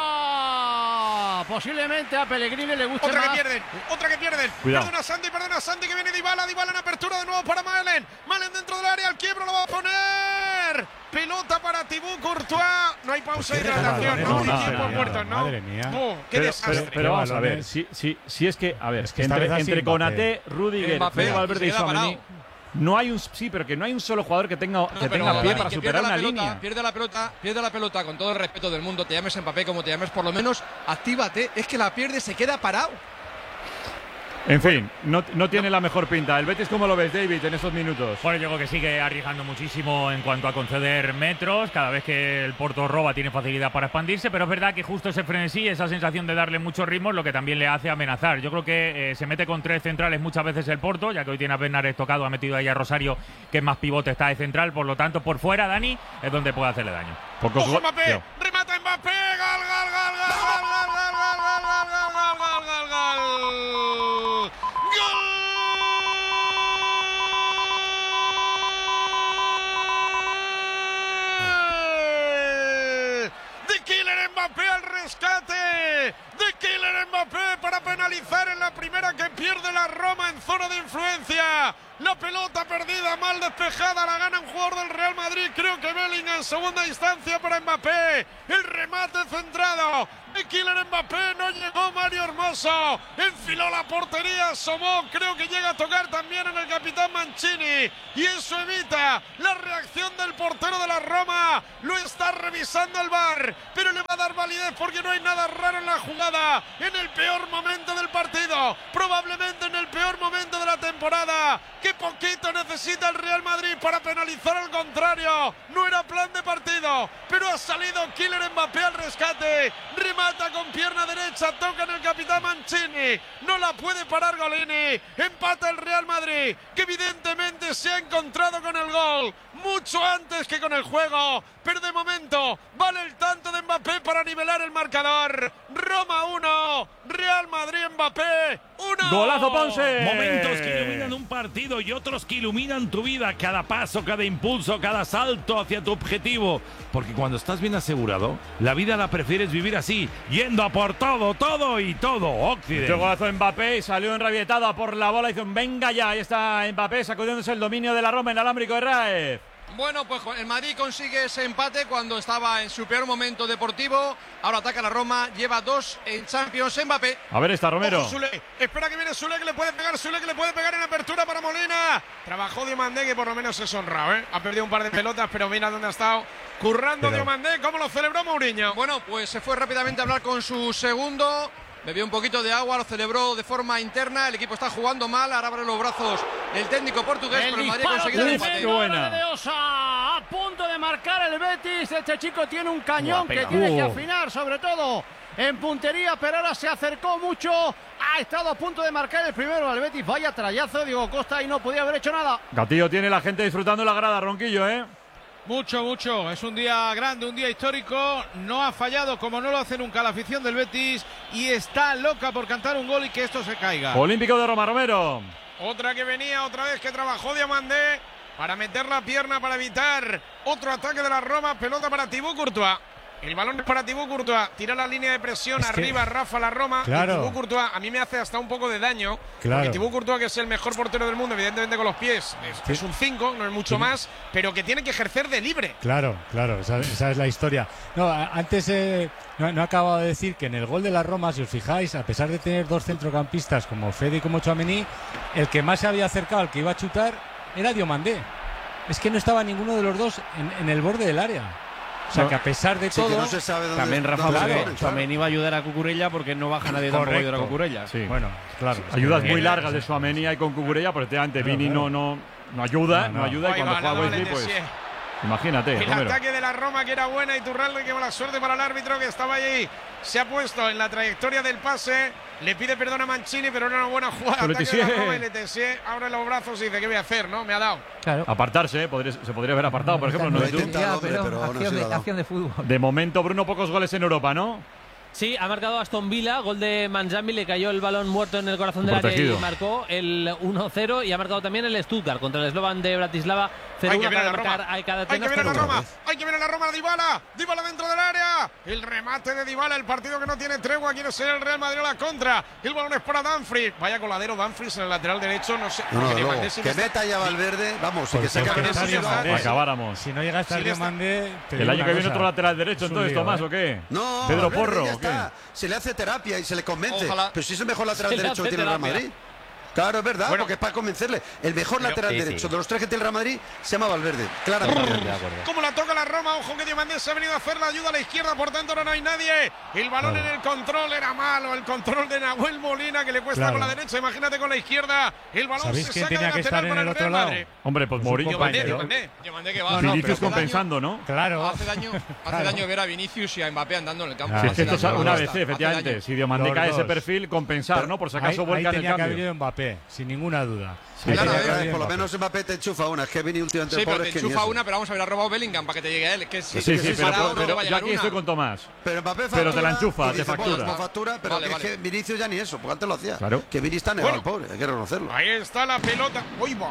fuera. Posiblemente a Pellegrini le guste Otra más. que pierden, otra que pierden. Cuidado. Perdona Santi, perdona Santi, que viene Dybala, Dybala en apertura de nuevo para Malen. Malen dentro del área, al quiebro lo va a poner. Pelota para Thibaut Courtois. No hay pausa de hidratación, no, no, nada, hay tiempo nada, muertos, ¿no? madre mía. Oh, qué Pero, desastre. pero, pero vamos a ver, balones. si, si, si es que, a ver, Es que esta entre, vez así entre Mbappé. Konaté, Rudiger, Mbappé, Fede Valverde y se queda Tchouaméni, parado. no hay un sí, pero que no hay un solo jugador que tenga, No, que pero tenga pie Dani, para que superar pierda una la pelota, línea. Pierde la pelota, pierde la pelota con todo el respeto del mundo. Te llames Mbappé como te llames, por lo menos actívate. Es que la pierde, se queda parado. En fin, no, no tiene la mejor pinta. ¿El Betis cómo lo ves, David, en estos minutos? Bueno, yo creo que sigue arriesgando muchísimo en cuanto a conceder metros. Cada vez que el Porto roba tiene facilidad para expandirse, pero es verdad que justo ese frenesí, esa sensación de darle mucho ritmo, es lo que también le hace amenazar. Yo creo que eh, se mete con tres centrales muchas veces el Porto, ya que hoy tiene a Bernardes tocado, ha metido ahí a Rosario, que es más pivote, está de central. Por lo tanto, por fuera, Dani, es donde puede hacerle daño. Pocos Ojo go- Mbappé, Tío. remata Mbappé, gol, gol, gol, gol, gol, gol, gol, gol, gol, gol, gol, gol, gol, gol. ¡Gol! De Kylian Mbappé al rescate, de Kylian Mbappé para penalizar en la primera que pierde la Roma en zona de influencia. La pelota perdida, mal despejada, la gana un jugador del Real Madrid, creo que Bellingham en segunda instancia para Mbappé. El remate centrado de Kylian Mbappé, no llegó Mario Hermoso, enfiló la portería, asomó, creo que llega a tocar también en el capitán Mancini y eso evita la reacción del portero de la Roma. Lo está revisando el V A R, pero le va a dar validez porque no hay nada raro en la jugada, en el peor momento del partido, probablemente en el peor momento de la temporada. Qué poquito necesita el Real Madrid para penalizar al contrario. No era plan de partido, pero ha salido Kylian Mbappé al rescate. Remata con pierna derecha, toca en el capitán Mancini. No la puede parar Golini. Empata el Real Madrid, que evidentemente se ha encontrado con el gol mucho antes que con el juego. Pero de momento vale el tanto de Mbappé para nivelar el marcador. Roma uno, Real Madrid Mbappé uno. ¡Golazo Ponce! Momentos que iluminan un partido y otros que iluminan tu vida. Cada paso, cada impulso, cada salto hacia tu objetivo. Porque cuando estás bien asegurado, la vida la prefieres vivir así, yendo a por todo, todo y todo. Occidente. Este golazo Mbappé, salió enrabietado por la bola y dice, venga ya, ahí está Mbappé sacudiéndose el dominio de la Roma en alámbrico de Raez. Bueno, pues el Madrid consigue ese empate cuando estaba en su peor momento deportivo. Ahora ataca la Roma, lleva dos en Champions. Mbappé. A ver, está Romero. Ojo, Sule. Espera que viene Sule, que le puede pegar. Sule, que le puede pegar en apertura para Molina. Trabajó Diomandé, que por lo menos es honrado, ¿eh? Ha perdido un par de pelotas, pero mira dónde ha estado currando pero... Diomandé. ¿Cómo lo celebró Mourinho? Bueno, pues se fue rápidamente a hablar con su segundo. Bebió un poquito de agua, lo celebró de forma interna. El equipo está jugando mal, ahora abre los brazos el técnico portugués, el pero el Madrid ha conseguido el empate. ¡Qué buena! De Osa, a punto de marcar el Betis. Este chico tiene un cañón que tiene que afinar, sobre todo en puntería, pero ahora se acercó mucho. Ha estado a punto de marcar el primero al Betis. Vaya trayazo, Diego Costa, y no podía haber hecho nada. Gatillo tiene la gente disfrutando la grada, Ronquillo, ¿eh? Mucho, mucho. Es un día grande, un día histórico. No ha fallado como no lo hace nunca la afición del Betis y está loca por cantar un gol y que esto se caiga. Olímpico de Roma, Romero. Otra que venía, otra vez que trabajó Diomandé para meter la pierna para evitar otro ataque de la Roma. Pelota para Thibaut Courtois. El balón es para Thibaut Courtois. Tira la línea de presión es arriba, que... Rafa la Roma. Claro. Y Thibaut Courtois a mí me hace hasta un poco de daño. Claro. Porque Thibaut Courtois, que es el mejor portero del mundo, evidentemente con los pies, es, sí. es un cinco, no es mucho sí. más, pero que tiene que ejercer de libre. Claro, claro, esa, esa es la historia. No, antes eh, no, no acababa de decir que en el gol de la Roma, si os fijáis, a pesar de tener dos centrocampistas como Fede y como Tchouaméni, el que más se había acercado al que iba a chutar era Diomandé. Es que no estaba ninguno de los dos en, en el borde del área. O sea, no. que a pesar de sí, todo... No se sabe dónde, también Rafa Tchouaméni iba a ayudar a Cucurella porque no baja nadie tampoco a ayudar a Cucurella. Sí. Bueno, claro. Ayudas muy largas de Tchouaméni y con Cucurella, pero efectivamente claro, Vini claro. No, no, no ayuda, no, no. no ayuda. Ahí y cuando va, juega Wesley, pues... Imagínate. El Romero. ataque de la Roma que era buena y Iturralde, que mala suerte para el árbitro que estaba allí. Se ha puesto en la trayectoria del pase. Le pide perdón a Mancini, pero era una buena jugada. Ataque de la Roma y Letessier abre los brazos y dice, ¿qué voy a hacer? ¿No? Me ha dado. Claro. Apartarse, ¿eh? Podría, se podría haber apartado, por ejemplo. No, no, ya, pero, pero acción, de, acción de fútbol. De momento, Bruno, pocos goles en Europa, ¿no? Sí, ha marcado Aston Villa, gol de Manjami, le cayó el balón muerto en el corazón del área y marcó el uno cero, y ha marcado también el Stuttgart contra el Slovan de Bratislava. Hay que ver a la Roma, hay que ver a la Roma, hay que ver a la Roma, Dybala, Dybala dentro del área, el remate de Dybala, el partido que no tiene tregua, quiere ser el Real Madrid a la contra, el balón es para Dumfries, vaya coladero Dumfries en el lateral derecho, no sé. No, no, no, que, que meta ya Valverde, vamos, y que se acabe de acabáramos. Si no llega a estar Diomandé, el año que viene otro lateral derecho, entonces Tomás, ¿o qué? No, Pedro Porro, ¿o qué? Se le hace terapia y se le convence. Ojalá. Pero si es el mejor lateral se derecho que tiene el Real Madrid. Claro, es verdad, bueno, porque es para convencerle. El mejor pero, lateral sí, derecho sí. de los tres que tiene el Real Madrid se llama Valverde. Claramente. Como la toca la Roma, ojo que Diomandé se ha venido a hacer la ayuda a la izquierda, por tanto ahora no hay nadie. El balón claro. en el control era malo, el control de Nahuel Molina que le cuesta claro. con la derecha, imagínate con la izquierda. El balón se saca tenía de que estar en el otro lado? Madrid. Hombre, pues Mourinho. Diomandé, Diomandé que va. Vinicius compensando, ¿no? Claro. Hace daño, hace daño ver a Vinicius y a Mbappé andando en el campo. Si es que esto es una vez, efectivamente. Si Diomandé cae ese perfil, compensar, ¿no? Por si acaso vuelca en el cambio. Tenía que haber ido Mbappé, sin ninguna duda. Sí, claro, ver, por lo menos Mbappé te enchufa una. Es que Vini últimamente sí, pobre pero te enchufa una, pero vamos a ver, ha robado Bellingham para que te llegue a él. Que sí, sí, sí, pero, pero, pero yo aquí una. estoy con Tomás. Pero Mbappé factura, pero te la enchufa, te factura. Bueno, factura, pero vale, que, vale. es que Vinicius ya ni eso, porque antes lo hacía. Claro. Que Vini está negado, bueno, pobre, hay que reconocerlo. Ahí está la pelota. ¡Uy, va!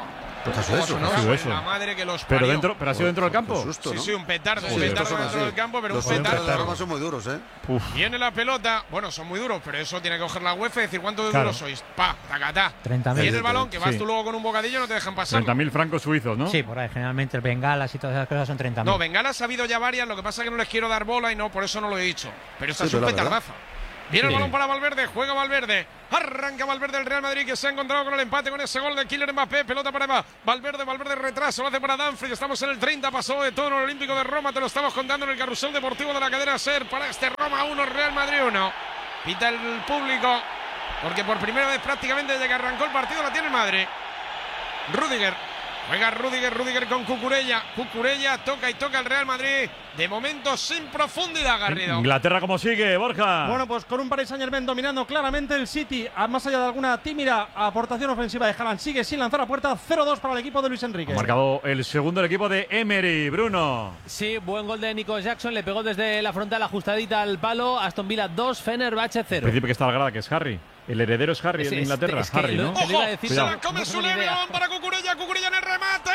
Pues eso, eso, ¿no? eso, eso. La madre que los Pero parió. dentro, pero ha sido dentro del campo. Susto, Sí, ¿no? sí, un petardo, Sí, un petardo son dentro así. del campo, pero Los un petardos de petardo. Roma son muy duros, ¿eh? Uf. Viene la pelota, bueno, son muy duros, pero eso tiene que coger la UEFA y decir cuánto de Claro. duros sois. Pa, tacatá. treinta mil. Viene el balón, que vas Sí. tú luego con un bocadillo, no te dejan pasar. treinta mil francos suizos, ¿no? Sí, por ahí. Generalmente el bengalas y todas esas cosas son treinta mil. No, bengalas ha habido ya varias, lo que pasa es que no les quiero dar bola y no, por eso no lo he dicho. Pero esta Sí, es un pero la verdad. petardazo. Viene Sí. el balón para Valverde, juega Valverde, arranca Valverde el Real Madrid que se ha encontrado con el empate con ese gol de Kylian Mbappé, pelota para Eva, Valverde, Valverde retraso, lo hace para Danfrid, estamos en el treinta, pasó de todo en el Olímpico de Roma, te lo estamos contando en el carrusel deportivo de la cadena SER para este Roma uno, Real Madrid uno. Pita el público, porque por primera vez prácticamente desde que arrancó el partido la tiene el Madrid. Rüdiger. Juega Rüdiger, Rüdiger con Cucurella. Cucurella toca y toca el Real Madrid. De momento sin profundidad, Garrido. Inglaterra, ¿cómo sigue, Borja? Bueno, pues con un Paris Saint-Germain dominando claramente el City, a más allá de alguna tímida aportación ofensiva de Haaland, sigue sin lanzar a puerta. Cero dos para el equipo de Luis Enrique. Ha marcado el segundo el equipo de Emery, Bruno. Sí, buen gol de Nico Jackson, le pegó desde la frontal ajustadita al palo. Aston Villa dos, Fenerbahce El cero. principio que está la grada, que es Harry. El heredero es Harry Es- en es- Inglaterra. es que Harry, lo- ¿no? que le iba a ¡Ojo! decir, Se Cuidado. la come no tengo ni Sule, idea. balón para Cucurella. Cucurella en el remate.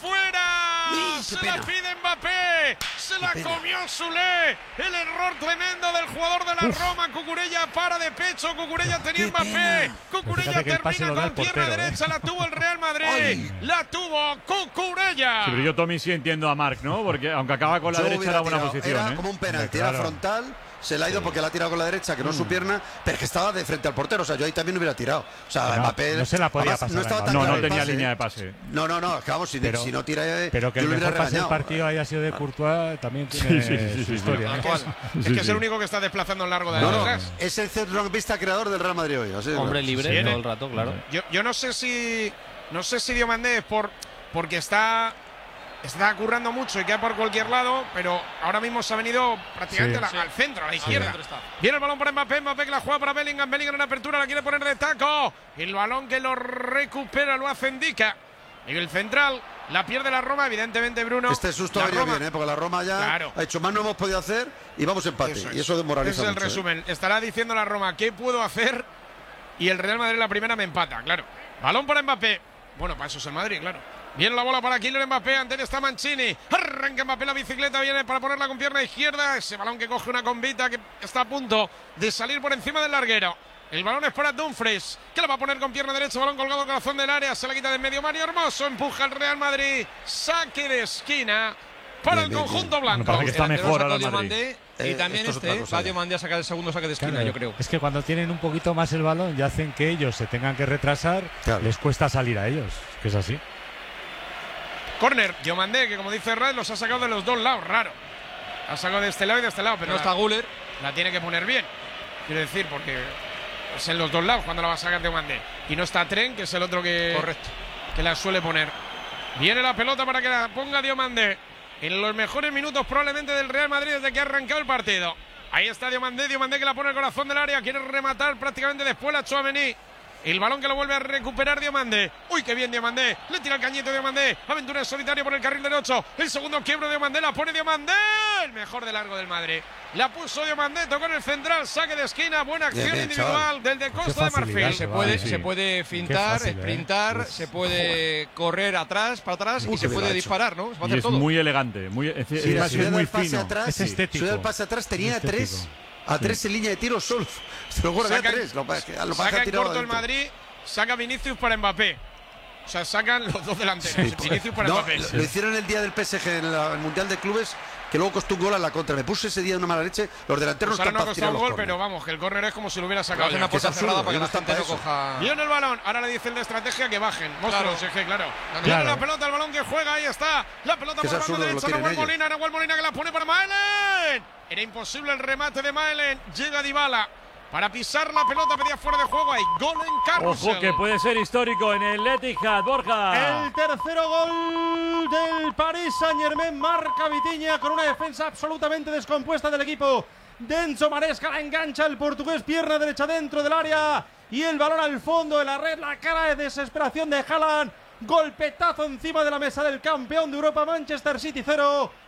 ¡Fuera! Se la pide Mbappé. Se la comió Sule. El error tremendo del jugador de la Roma. Cucurella para de pecho. Cucurella tenía Mbappé. Cucurella Fíjate que el pase termina lo da con el pierna portero, ¿eh? derecha. La tuvo el Real Madrid. La tuvo Cucurella. Sí, pero yo, Tommy, sí entiendo a Marc, ¿no? Porque aunque acaba con la Yo derecha hubiera era buena tirado, posición, Era ¿eh? como un penalti, Claro. era frontal. Se la ha ido porque la ha tirado con la derecha, que no es su pierna, pero que estaba de frente al portero. O sea, yo ahí también hubiera tirado. O sea, No, Mbappé. no se la podía además, pasar No a estaba Mbappé. tan No, claro no el tenía pase, línea ¿eh? de pase. No, no, no, vamos, si, Pero- si no tira. eh, Pero que yo el lo hubiera mejor pase del regañado. partido haya sido de Courtois también tiene Sí, sí, sí, su sí, sí. historia. Tal ¿eh? cual. Es Sí, que es sí. el único que está desplazando a lo largo de No, la no, detrás. es el centrocampista creador del Real Madrid hoy. así de Hombre claro. libre Viene. todo el rato, claro. Yo, yo no sé si no sé si Diomandé es por porque está está currando mucho y queda por cualquier lado, pero ahora mismo se ha venido prácticamente Sí. a la- al centro, a la izquierda. centro está. Viene el balón para Mbappé, Mbappé que la juega para Bellingham, Bellingham en apertura, la quiere poner de taco. El balón que lo recupera lo hace Ndika. En el central la pierde la Roma, evidentemente Bruno. Este susto la ha venido Roma- bien, ¿eh? Porque la Roma ya Claro. ha hecho más, no hemos podido hacer y vamos a empate. Eso es. Y eso demoraliza Ese es el mucho, ¿eh? resumen. Estará diciendo la Roma, ¿qué puedo hacer? Y el Real Madrid la primera me empata, claro. Balón para Mbappé. Bueno, para eso es el Madrid, claro. Viene la bola para Kylian Mbappé, ante él está Mancini. Arranca Mbappé la bicicleta, viene para ponerla con pierna izquierda. Ese balón que coge una combita que está a punto de salir por encima del larguero. El balón es para Dumfries, que la va a poner con pierna derecha, balón colgado al corazón del área, se la quita de en medio Mario Hermoso, empuja el Real Madrid, saque de esquina para Bien, el bien, conjunto Me blanco. parece que está El mejor delantero ahora el sacó Madrid. Diomandé y Eh, también esto es otra este cosa va ya. Diomandé a sacar el segundo saque de esquina, Claro, yo creo. Es que cuando tienen un poquito más el balón y hacen que ellos se tengan que retrasar, Claro. les cuesta salir a ellos. Que es así. Corner, Diomandé, que como dice Red, los ha sacado de los dos lados, raro. Ha sacado de este lado y de este lado, pero No está la, Guller. la tiene que poner bien. Quiero decir, porque es en los dos lados cuando la va a sacar Diomandé. Y no está Tren, que es el otro que, Correcto. que la suele poner. Viene la pelota para que la ponga Diomandé. En los mejores minutos probablemente del Real Madrid desde que ha arrancado el partido. Ahí está Diomandé, Diomandé que la pone al corazón del área. Quiere rematar prácticamente después la Tchouaméni. El balón que lo vuelve a recuperar Diomandé. Uy, qué bien Diomandé. Le tira el cañito Diomandé. Aventura en solitario por el carril derecho. El segundo quiebro Diomandé. La pone Diomandé. El mejor de largo del Madrid. La puso Diomandé. Tocó en el central. Saque de esquina. Buena acción Bien, bien, individual chaval. del de Qué Costa de facilidad Marfil. Se se puede, sí. se puede fintar, fácil, ¿eh? sprintar, Uf. se puede correr atrás, para atrás Uy, y se qué bien puede lo ha hecho. disparar, ¿no? Se puede Y hacer es todo. muy elegante. Muy, es, Sí, es- si es hubiera muy el pase fino. atrás, Es estético. si hubiera el pase atrás tenía Es tres. estético. A tres en línea de tiro solo. Se lo juro, había Sacan- tres. Lo que pasa es que- lo que pasa es que Saca ha en tirado corto el adentro. Madrid. Saca Vinicius para Mbappé. O sea, sacan los dos delanteros. Sí, Vinicius para no, Mbappé. lo, lo hicieron el día del P S G en la- el Mundial de Clubes, que luego costó un gol a la contra. Me puse ese día de una mala leche. Los delanteros Pues no ahora están no ha para costado tirar un los gol, córner. pero vamos, que el córner es como si lo hubiera sacado. Hace ya. una puerta absurdo, cerrada para que que no la están gente no para eso. coja. Viene el balón, ahora le dice el de estrategia que bajen. Monstruos, Claro. es que claro. Claro. Viene la pelota, el balón que juega, ahí está. La pelota Que es por banda absurdo, lo derecha, tienen Nahuel ellos. Molina, Nahuel Molina que la pone para Maelen. Era imposible el remate de Maelen. Llega Dybala para pisar la pelota, pedía fuera de juego. Hay gol en Carrusel. Ojo que puede ser histórico en el Etihad, Borja. El tercero gol del Paris Saint-Germain marca Vitinha con una defensa absolutamente descompuesta del equipo de Enzo Maresca. La engancha el portugués, pierna derecha dentro del área y el balón al fondo de la red. La cara de desesperación de Haaland. Golpetazo encima de la mesa del campeón de Europa, Manchester City cero,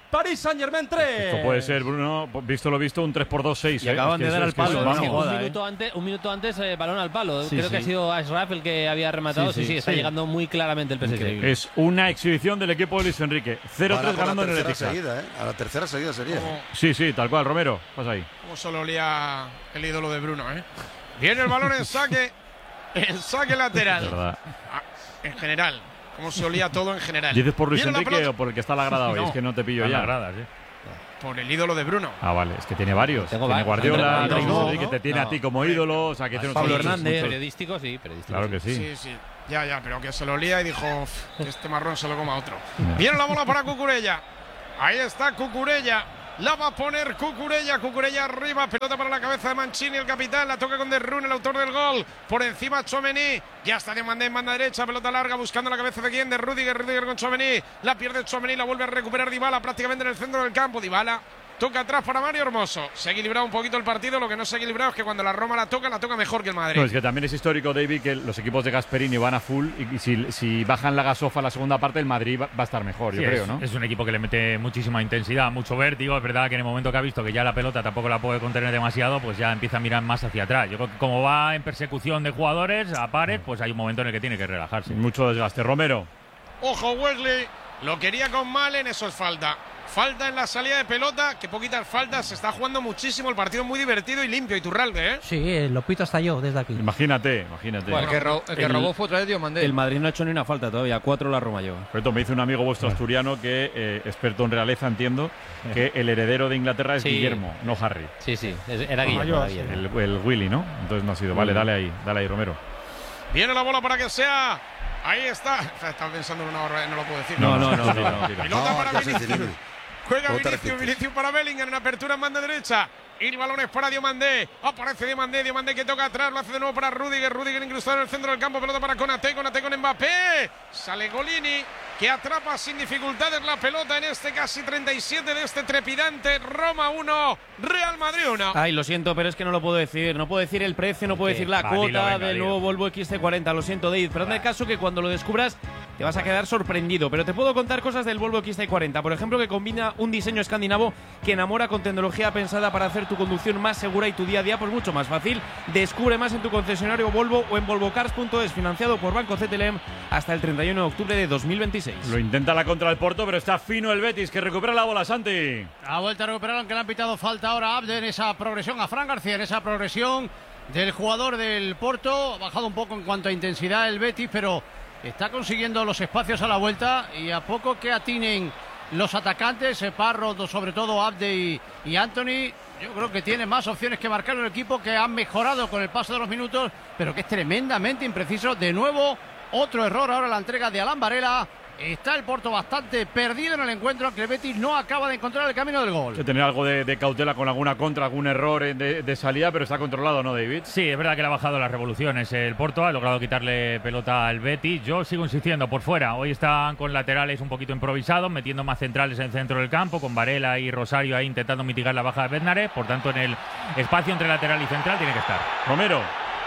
Paris Saint-Germain tres. Esto puede ser, Bruno, visto lo visto, un tres por dos seis. Y acaban ¿eh? de dar al palo. Es, es, un, minuto antes, un minuto antes, eh, balón al palo. Sí, Creo sí. que ha sido Ashraf el que había rematado. Sí, sí, sí, sí está sí. llegando muy claramente el P S G. Es una exhibición del equipo de Luis Enrique. cero tres ganando en el Etihad. Seguida, ¿eh? A la tercera seguida sería. Como, sí, sí, tal cual. Romero, pasa ahí. Como solo olía el ídolo de Bruno, ¿eh? Viene el balón en saque. En saque lateral. Es verdad. Ah, en general. Como se olía todo en general. ¿Dices por Luis Viene Enrique o por el que está a la grada hoy? No. Es que no te pillo a ya. la grada, sí. Por el ídolo de Bruno. Ah, vale, es que tiene varios. Tengo tiene va- Guardiola, André- Luis no, Enrique no, te tiene no. a ti como ídolo. O sea, que tiene Pablo muchos, Hernández. muchos. Periodístico, sí, periodístico. Claro que sí. Sí, sí. Ya, ya, pero que se lo olía y dijo que este marrón se lo coma otro. Viene la bola para Cucurella. Ahí está Cucurella. La va a poner Cucurella. Cucurella arriba. Pelota para la cabeza de Mancini, el capitán. La toca con De Roon, el autor del gol. Por encima Tchouaméni. Ya está Diomandé en banda derecha. Pelota larga buscando la cabeza de quién. De Rudiger. Rudiger con Tchouaméni. La pierde Tchouaméni. La vuelve a recuperar Dybala prácticamente en el centro del campo. Dybala. Toca atrás para Mario Hermoso. Se ha equilibrado un poquito el partido. Lo que no se ha equilibrado es que cuando la Roma la toca, la toca mejor que el Madrid. No, es que también es histórico, David, que los equipos de Gasperini van a full y, y si, si bajan la gasofa la segunda parte, el Madrid va, va a estar mejor, Sí, yo creo, es, ¿no? es un equipo que le mete muchísima intensidad, mucho vértigo. Es verdad que en el momento que ha visto que ya la pelota tampoco la puede contener demasiado, pues ya empieza a mirar más hacia atrás. Yo creo que como va en persecución de jugadores a pares, pues hay un momento en el que tiene que relajarse. Mucho desgaste. Romero. Ojo, Wesley. Lo quería con Malen, eso es falta. Falta en la salida de pelota, que poquitas faltas. Se está jugando muchísimo el partido, muy divertido y limpio. Iturralde, ¿eh? Sí, eh, lo pito hasta yo desde aquí. Imagínate, imagínate. Bueno, el que, ro el que El- robó fue otra vez Diomandé. El Madrid no ha hecho ni una falta todavía. Cuatro la Roma lleva. Por esto me dice un amigo vuestro asturiano que, eh, experto en realeza, entiendo, que el heredero de Inglaterra es Sí. Guillermo, no Harry. Sí, sí, es- era Guillermo. yo, era sí. Guillermo. El, el Willy, ¿no? Entonces no ha sido. Vale, dale ahí, dale ahí, Romero. Viene la bola para que sea. Ahí está. Estaba pensando en una hora, no lo puedo decir. No, no, no, no, no, no. Pelota No, para ya se Vinicius. dice, Juega No te Vinicius, repites. Vinicius para Bellingham en apertura en banda derecha. Y el balón es para Diomandé. Aparece Diomandé, Diomandé que toca atrás, lo hace de nuevo para Rudiger. Rudiger incrustado en el centro del campo, pelota para Konaté, Konaté con Mbappé. Sale Golini, que atrapa sin dificultades la pelota en este casi treinta y siete de este trepidante. Roma uno, Real Madrid uno. Ah, Ay, lo siento, pero es que no lo puedo decir. No puedo decir el precio, no puedo Sí, decir la va, cuota dilo, venga, del dilo. nuevo Volvo X C cuarenta. Lo siento, Dave, pero hazme el caso que cuando lo descubras te vas a quedar sorprendido. Pero te puedo contar cosas del Volvo X C cuarenta. Por ejemplo, que combina un diseño escandinavo que enamora con tecnología pensada para hacer tu conducción más segura y tu día a día pues mucho más fácil. Descubre más en tu concesionario Volvo o en volvocars punto es, financiado por Banco C T L M hasta el treinta y uno de octubre de dos mil veintiséis. Lo intenta la contra el Porto, pero está fino el Betis, que recupera la bola, Santi. Ha vuelto a recuperar, aunque le han pitado falta ahora a Abde en esa progresión, a Fran García en esa progresión del jugador del Porto. Ha bajado un poco en cuanto a intensidad el Betis, pero está consiguiendo los espacios a la vuelta y a poco que atinen los atacantes, Parro, sobre todo Abde y, y Anthony, yo creo que tiene más opciones que marcar el equipo, que han mejorado con el paso de los minutos, pero que es tremendamente impreciso. De nuevo, otro error ahora la entrega de Alan Varela. Está el Porto bastante perdido en el encuentro, aunque el Betis no acaba de encontrar el camino del gol. Hay que tener algo de, de cautela con alguna contra, algún error eh, de, de salida, pero está controlado, ¿no, David? Sí, es verdad que le ha bajado las revoluciones. El Porto ha logrado quitarle pelota al Betis. Yo sigo insistiendo por fuera. Hoy están con laterales un poquito improvisados, metiendo más centrales en el centro del campo, con Varela y Rosario ahí intentando mitigar la baja de Bednarek. Por tanto, en el espacio entre lateral y central tiene que estar. Romero.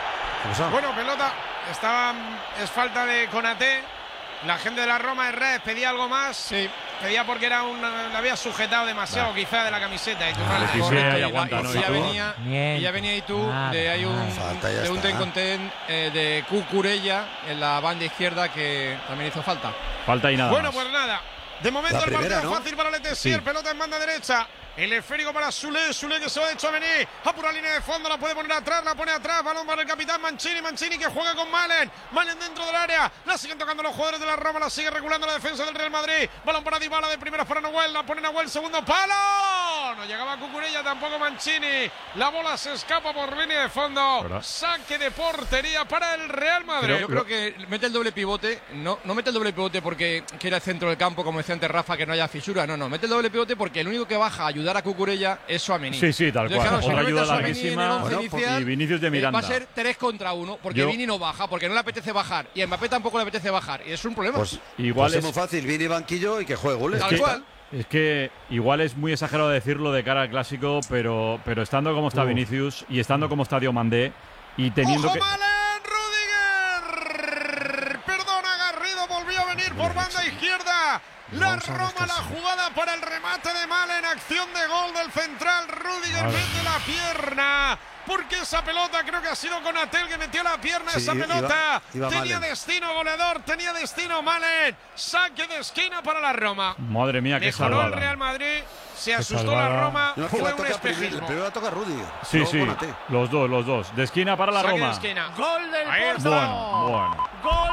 Bueno, pelota. Está, es falta de Konaté. La gente de la Roma de Red pedía algo más. Sí. Pedía porque era un, le había sujetado demasiado Nah. quizá de la camiseta. Y Vale, sí, sí, Correcto, ahí y aguanta, la- ¿no? y ¿Y ya tú? venía, Y ya venía y tú, Nada, de, hay un, nada. Falta, ya de un está. ten con ten eh, de Cucurella en la banda izquierda que también hizo falta. Falta y nada Bueno, más. pues nada. De momento La el primera, partido ¿no? fácil para Letessier. Sí. Pelota en banda derecha. El esférico para Sule. Sule que se va de Tchouaméni. A pura línea de fondo. La puede poner atrás. La pone atrás. Balón para el capitán Mancini. Mancini que juega con Malen. Malen dentro del área. La siguen tocando los jugadores de la Roma. La sigue regulando la defensa del Real Madrid. Balón para Dybala de primeras para Nahuel. La pone Nahuel. Segundo palo. No llegaba Cucurella. Tampoco Mancini. La bola se escapa por línea de fondo. ¿Verdad? Saque de portería para el Real Madrid. Yo creo que mete el doble pivote. No, no mete el doble pivote porque quiere el centro del campo, como decía antes Rafa, que no haya fisura. No, no. Mete el doble pivote porque el único que baja a ayudar a Cucurella es Tchouaméni. Sí, sí, tal Entonces, cual. claro, si Otra no mete ayuda a Tchouaméni larguísima. en el once Bueno, inicial, y Vinicius de eh, Miranda. va a ser tres contra uno, porque Yo- Vini no baja, porque no le apetece bajar. Y a Mbappé tampoco le apetece bajar. Y es un problema. Pues Igual pues es es- muy fácil, Vini banquillo y que juegue goles. Tal que- cual. Es que igual es muy exagerado decirlo de cara al clásico, pero, pero estando como está Uf. Vinicius y estando como está Diomandé y teniendo ¡Ojo, que. Malen! ¡Rudiger! Perdona, Garrido volvió a venir por banda izquierda. Juega la Roma, la jugada para el remate de Malen, acción de gol del central. Rüdiger mete la pierna, porque esa pelota creo que ha sido Konaté que metió la pierna. Sí, esa pelota iba, iba tenía Malen. Destino goleador, tenía destino Malen. Saque de esquina para la Roma. Madre mía, qué Mejoró salvada. el Real Madrid, se asustó la Roma, no, fue un espejismo. El primero la toca Rüdiger. Sí, sí, Konaté. los dos, los dos. De esquina para la Saque Roma. De esquina. Gol del Ahí Porto. Bueno, bueno.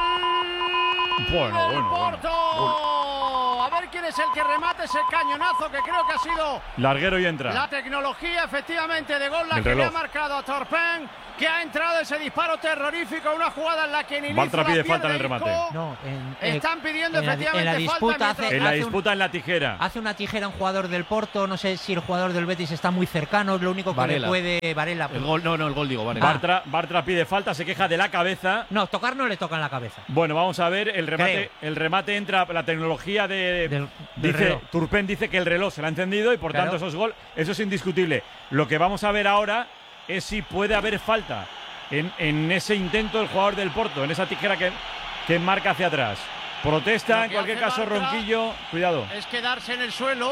Gol Bueno, del bueno, Porto. bueno. A ver quién es el que remate ese cañonazo que creo que ha sido larguero y entra. La tecnología efectivamente de gol la el que reloj. le ha marcado a Torpen, que ha entrado ese disparo terrorífico, una jugada en la que ni Bartra pide falta en el remate. No, en, Están pidiendo en la, efectivamente en la disputa falta hace, en la hace disputa un, en la tijera. Hace una tijera un jugador del Porto, no sé si el jugador del Betis está muy cercano, lo único que Varela. le puede Varela. El gol, no, no, el gol digo, Varela. Bartra, Bartra pide falta, se queja de la cabeza. No, tocar no le toca en la cabeza. Bueno, vamos a ver, el remate, Creo. el remate entra, la tecnología de, Del- del dice, reloj. Turpen dice que el reloj se le ha encendido y por Claro. tanto esos gol, eso es indiscutible. Lo que vamos a ver ahora es si puede haber falta en, en ese intento del jugador del Porto, en esa tijera que, que marca hacia atrás. Protesta, Lo en que cualquier hace caso, Bartra Ronquillo, cuidado. es quedarse en el suelo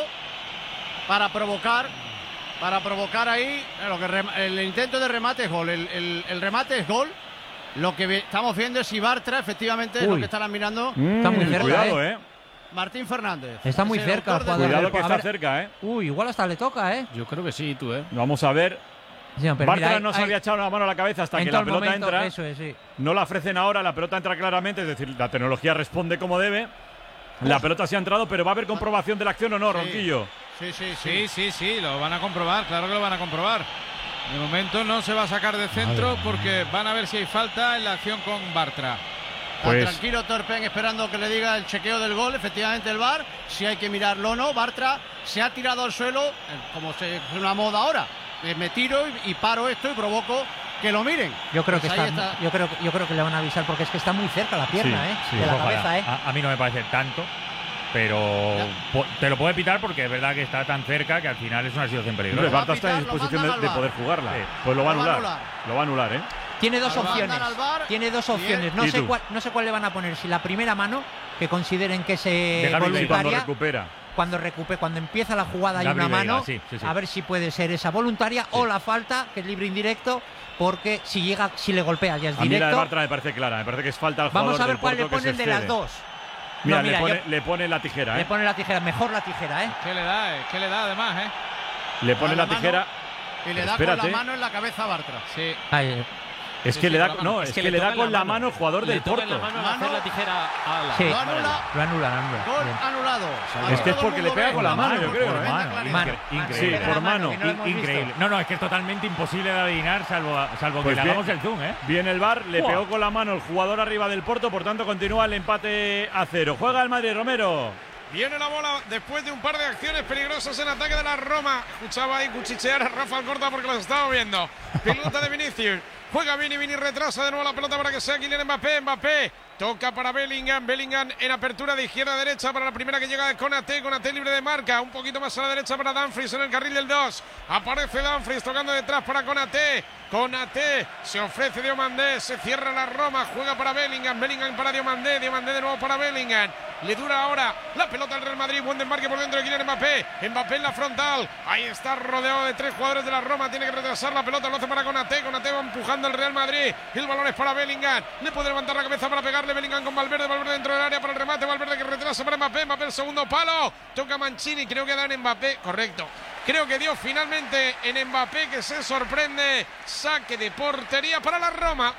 para provocar para provocar ahí eh, lo que rem- el intento de remate es gol, el, el- el remate es gol. Lo que ve- estamos viendo es si Bartra efectivamente es lo Uy. que estarán mirando. Mm, Está muy cerca, cuidado, eh. eh. Martín Fernández Está muy es el cerca el autor del jugador. Cuidado que A está ver. cerca, eh. Uy, igual hasta le toca, ¿eh? Yo creo que sí, tú, ¿eh? Vamos a ver. Sí, pero Bartra mira, no se hay- había echado la mano a la cabeza hasta en que todo la el pelota momento, entra. Eso es, sí. No la ofrecen ahora, la pelota entra claramente, es decir, la tecnología responde como debe. La pelota sí ha entrado, pero va a haber comprobación de la acción o no, Sí. Ronquillo. Sí, sí, Sí, sí. sí, sí, lo van a comprobar, claro que lo van a comprobar. De momento no se va a sacar de centro porque van a ver si hay falta en la acción con Bartra. Está Pues- tranquilo Torpen esperando que le diga el chequeo del gol, efectivamente el V A R, si hay que mirarlo o no. Bartra se ha tirado al suelo, eh, como se, es una moda ahora. Eh, me tiro y, y paro esto y provoco que lo miren. Yo creo que Pues ahí está, yo creo que yo creo que le van a avisar porque es que está muy cerca la pierna, Sí, ¿eh? sí. De la Ojalá. cabeza, ¿eh? A, a mí no me parece tanto, pero po- te lo puede pitar porque es verdad que está tan cerca que al final es una situación Hombre, peligrosa. Bartra está en pitar, lo disposición de, mandan al de V A R. poder jugarla. Sí. Pues lo va a Lo va a anular. anular. Lo va a anular, ¿eh? Tiene dos Lo va a opciones. mandar al V A R. Tiene dos Bien. opciones. No ¿Y sé tú? cuál, no sé cuál le van a poner. Si la primera mano, que consideren que se De Gaby Veiga. Sí, cuando voluntaria, recupera. cuando recupere, cuando empieza la jugada hay Gaby una Veiga, mano, sí, sí, sí. a ver si puede ser esa voluntaria o la falta, que es libre indirecto, porque si llega, si le golpea ya es A mí la de directo. Bartra me parece clara, me parece que es falta al Vamos jugador a ver del cuál le Porto que se ponen de las excede. dos. Mira, No, mira, le, pone, yo- le pone la tijera, ¿eh? Le pone la tijera, mejor la tijera, ¿eh? ¿Qué le da? eh? ¿Qué le da además, eh? Le pone Da la la tijera. Y le da Espérate. con la mano en la cabeza a Bartra. Sí. Ay, Es Sí, que sí, le da, con la mano. no, Es es que que le le da toca en con la la mano. mano el jugador Le del toca en Porto. la mano al Mano. hacer la tijera a la. sí, Lo anula. lo anula, lo anula. Gol Bien. anulado. A Es que es todo el porque le mundo pega ve con la mano, yo creo, por ¿eh? tremenda Mano, claridad. Mano. Increíble. Sí, Pero por la mano. que no lo hemos Increíble. visto. No, no, es que es totalmente imposible de adivinar, salvo, salvo Pues que le bien. hagamos el zoom, ¿eh? Viene el V A R, le Buah. pegó con la mano el jugador arriba del Porto, por tanto continúa el empate a cero. Juega el Madrid, Romero. Viene la bola después de un par de acciones peligrosas en ataque de la Roma. Escuchaba ahí cuchichear a Rafa Alcorta porque los estaba viendo. Pelota de Vinicius. Juega Vini, Vini retrasa de nuevo la pelota para que sea Kylian Mbappé. Mbappé toca para Bellingham. Bellingham en apertura de izquierda a derecha para la primera que llega de Konaté. Konaté libre de marca. Un poquito más a la derecha para Dumfries en el carril del dos. Aparece Dumfries tocando detrás para Konaté. Konaté se ofrece Diomandé. Se cierra la Roma. Juega para Bellingham. Bellingham para Diomandé. Diomandé de nuevo para Bellingham. Le dura ahora la pelota al Real Madrid. Buen desmarque por dentro de Kylian Mbappé. Mbappé en la frontal. Ahí está rodeado de tres jugadores de la Roma. Tiene que retrasar la pelota. Lo hace para Konaté. Konaté va empujando al Real Madrid. El balón es para Bellingham. Le puede levantar la cabeza para pegarle Bellingham con Valverde. Valverde dentro del área para el remate. Valverde que retrasa para Mbappé. Mbappé el segundo palo. Toca Mancini. Creo que da en Mbappé. Correcto. Creo que dio finalmente en Mbappé, que se sorprende. Saque de portería para la Roma.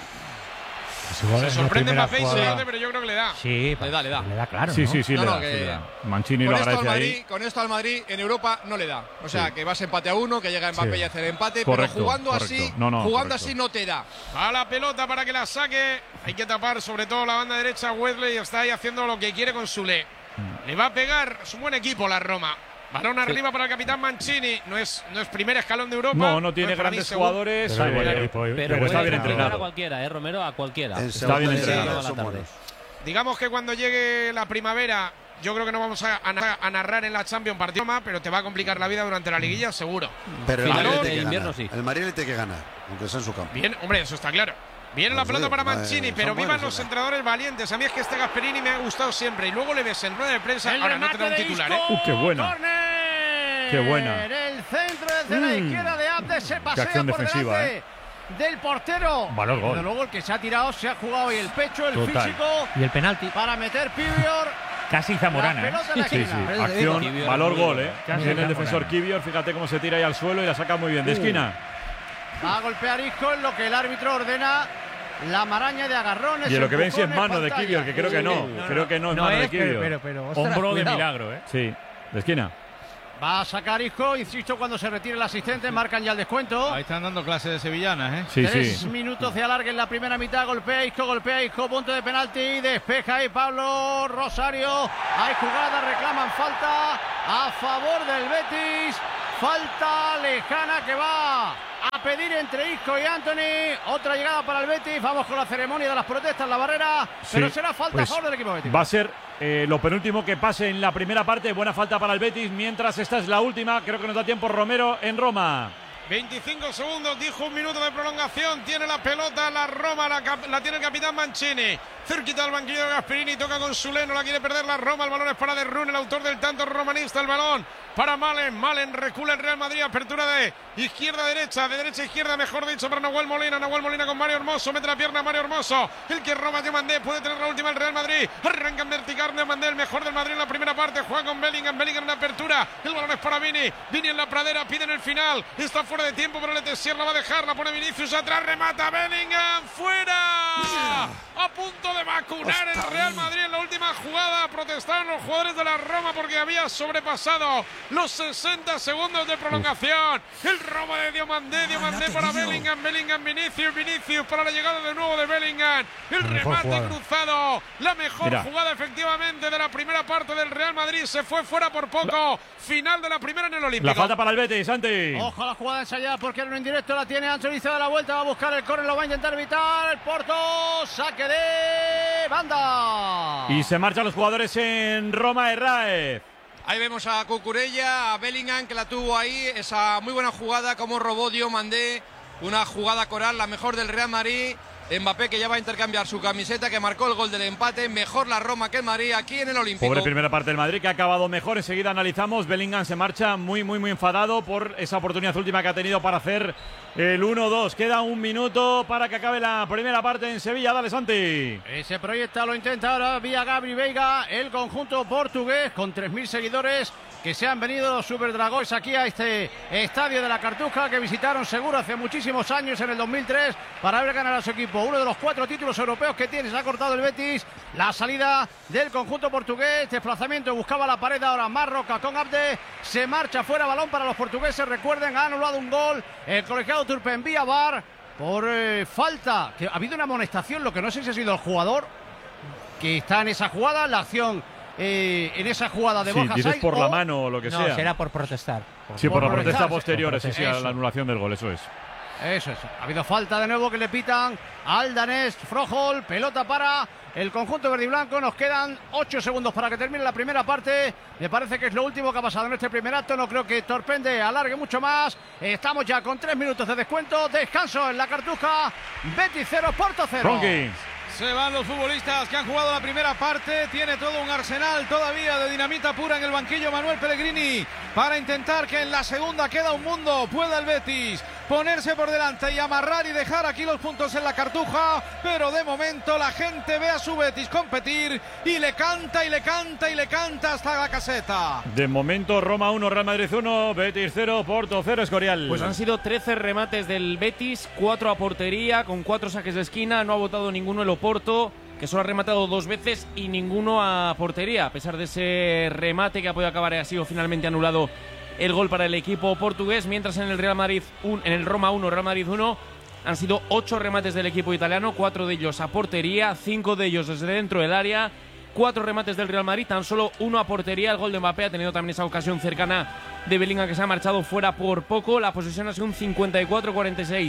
Pues igual Se es la sorprende primera Mbappé y se jugada. pierde, pero yo creo que le da. Sí, Le da, le da. le da claro. Sí, ¿no? sí, sí, No, le no, da, que- sí le da. Mancini Con lo esto, al agradece Madrid, ahí. con esto al Madrid en Europa no le da. O sea, Sí. que vas empate a uno, que llega Mbappé Sí. y hace el empate, Correcto, pero jugando correcto. así, No, no, jugando correcto. así no te da. A la pelota para que la saque. Hay que tapar sobre todo la banda derecha. Wesley está ahí haciendo lo que quiere con Sule. Le va a pegar. Es un buen equipo la Roma. Balón arriba para el capitán Mancini. No es, no es primer escalón de Europa. No, no tiene es para mí grandes segundo. jugadores. Pero hay buen pero- equipo, pero, pero Pero está puede bien complicar entrenado. a cualquiera, ¿eh, Romero? A cualquiera. En Está bien segunda entrenado. división a la son tarde. buenos. Digamos que cuando llegue la primavera, yo creo que no vamos a, a- a narrar en la Champions partido más, pero te va a complicar la vida durante la liguilla, seguro. Pero el Finalón Madrid de tiene que invierno ganar. sí. El Madrid le tiene que ganar, aunque sea en su campo. Bien, hombre, eso está claro. Viene la pelota para Mancini, eh, pero vivan buenos, los ¿eh? entrenadores valientes. A mí es que este Gasperini me ha gustado siempre. Y luego le ves en rueda de prensa. El Ahora no remate tendrá un de titular, Isco. ¿eh? Uh, qué buena. Córner. Qué buena. En el centro desde la Mm. izquierda de Abde se pasea acción por defensiva, delante ¿eh? del portero. Valor gol. Desde luego el que se ha tirado se ha jugado hoy el pecho, el Total. físico. Y el penalti. Para meter Pivior. Casi Zamorana, La ¿eh? pelota en la Sí, sí. esquina. Acción, Kivior valor muy gol, bueno. ¿eh? Casi Tiene el Zamorana. defensor Kivior, fíjate cómo se tira ahí al suelo y la saca muy bien de Uh. esquina. Va a golpear Isco en lo que el árbitro ordena. La maraña de agarrones. Y en lo que ven si es empujones, mano de pantalla. Kivior, que creo que no. Sí. Creo que no es No mano de es, pero, Kivior. pero, pero, ostras, Hombro de cuidado. milagro, ¿eh? Sí, de esquina. Va a sacar Isco, insisto, cuando se retire el asistente, marcan ya el descuento. Ahí están dando clases de sevillanas, ¿eh? Sí, Tres sí. minutos de alargue en la primera mitad. Golpea Isco, golpea Isco, punto de penalti. Despeja ahí Pablo Rosario. Hay jugada, reclaman falta a favor del Betis. Falta lejana que va a pedir entre Isco y Anthony. Otra llegada para el Betis. Vamos con la ceremonia de las protestas en la barrera. Pero Sí, será falta pues a favor del equipo Betis. Va a ser eh, lo penúltimo que pase en la primera parte. Buena falta para el Betis. Mientras esta es la última. Creo que nos da tiempo Romero en Roma. veinticinco segundos, dijo un minuto de prolongación. Tiene la pelota la Roma, la, cap- la tiene el capitán Mancini. Cerquita del banquillo de Gasperini, toca con Sule, no la quiere perder la Roma. El balón es para De Rune, el autor del tanto romanista. El balón para Malen. Malen recula el Real Madrid. Apertura de izquierda a derecha, de derecha a izquierda, mejor dicho, para Nahuel Molina. Nahuel Molina con Mario Hermoso. Mete la pierna a Mario Hermoso. El que roba Diomandé. Puede tener la última el Real Madrid. Arranca en vertical Diomandé, el mejor del Madrid en la primera parte. Juega con Bellingham. Bellingham en la apertura. El balón es para Vini. Vini en la pradera. Piden el final. Está fuera de tiempo, pero le Sierra va a dejar. La pone Vinicius atrás. Remata Bellingham. ¡Fuera! A punto de vacunar el Real Madrid en la última jugada. Protestaron los jugadores de la Roma porque había sobrepasado los sesenta segundos de prolongación. El robo de Diomandé. Diomandé para Bellingham. Bellingham, Vinicius. Vinicius para la llegada de nuevo de Bellingham. El remate cruzado. La mejor Mira. jugada efectivamente de la primera parte del Real Madrid. Se fue fuera por poco. Final de la primera en el Olímpico. La falta para el Betis, Santi. Ojo a la jugada ensayada porque era un indirecto. La tiene Anthony, se da la vuelta. Va a buscar el córner. Lo va a intentar evitar. El Porto. Saque de banda. Y se marchan los jugadores en Roma. Herráez. Ahí vemos a Cucurella, a Bellingham que la tuvo ahí, esa muy buena jugada como robó Diomandé, una jugada coral, la mejor del Real Madrid. Mbappé que ya va a intercambiar su camiseta, que marcó el gol del empate, mejor la Roma que el Madrid aquí en el Olímpico. Pobre primera parte del Madrid que ha acabado mejor. Enseguida analizamos. Bellingham se marcha muy, muy, muy enfadado por esa oportunidad última que ha tenido para hacer el uno dos. Queda un minuto para que acabe la primera parte en Sevilla. Dale, Santi. Ese proyecto lo intenta ahora vía Gabri Veiga, el conjunto portugués con tres mil seguidores que se han venido los Super Dragons aquí a este estadio de la Cartuja que visitaron seguro hace muchísimos años en el dos mil tres para ver ganar a su equipo. Uno de los cuatro títulos europeos que tiene, se ha cortado el Betis. La salida del conjunto portugués, desplazamiento, buscaba la pared ahora Marroca con Abde, se marcha fuera, balón para los portugueses. Recuerden, ha anulado un gol el colegiado Turpen vía V A R por eh, falta, que ha habido una amonestación, lo que no sé si ha sido el jugador que está en esa jugada, la acción eh, en esa jugada de Sí, Borja dices Saiz, por la o- mano o lo que No, sea. será por protestar. Sí, por, por la protesta protestar, posterior, por sí, sí, a protestar. la anulación del gol, eso es. Eso es. Ha habido falta de nuevo que le pitan al danés Froholt. Pelota para el conjunto verde y blanco. Nos quedan ocho segundos para que termine la primera parte. Me parece que es lo último que ha pasado en este primer acto. No creo que Torpende alargue mucho más. Estamos ya con tres minutos de descuento. Descanso en la Cartuja. Betis cero, Porto cero. Ronqui. Se van los futbolistas que han jugado la primera parte. Tiene todo un arsenal todavía de dinamita pura en el banquillo Manuel Pellegrini para intentar que en la segunda queda un mundo. Pueda el Betis ponerse por delante y amarrar y dejar aquí los puntos en la Cartuja. Pero de momento la gente ve a su Betis competir y le canta y le canta y le canta hasta la caseta. De momento, Roma uno, Real Madrid uno, Betis cero, Porto cero, Escorial. Pues han sido trece remates del Betis, cuatro a portería, con cuatro saques de esquina. No ha votado ninguno el Oporto, que solo ha rematado dos veces y ninguno a portería. A pesar de ese remate que ha podido acabar, ha sido finalmente anulado el gol para el equipo portugués. Mientras en el Real Madrid, un, en el Roma uno, Real Madrid uno, han sido ocho remates del equipo italiano, cuatro de ellos a portería, cinco de ellos desde dentro del área. Cuatro remates del Real Madrid, tan solo uno a portería. El gol de Mbappé ha tenido también esa ocasión cercana de Bellingham que se ha marchado fuera por poco. La posesión ha sido un cincuenta y cuatro cuarenta y seis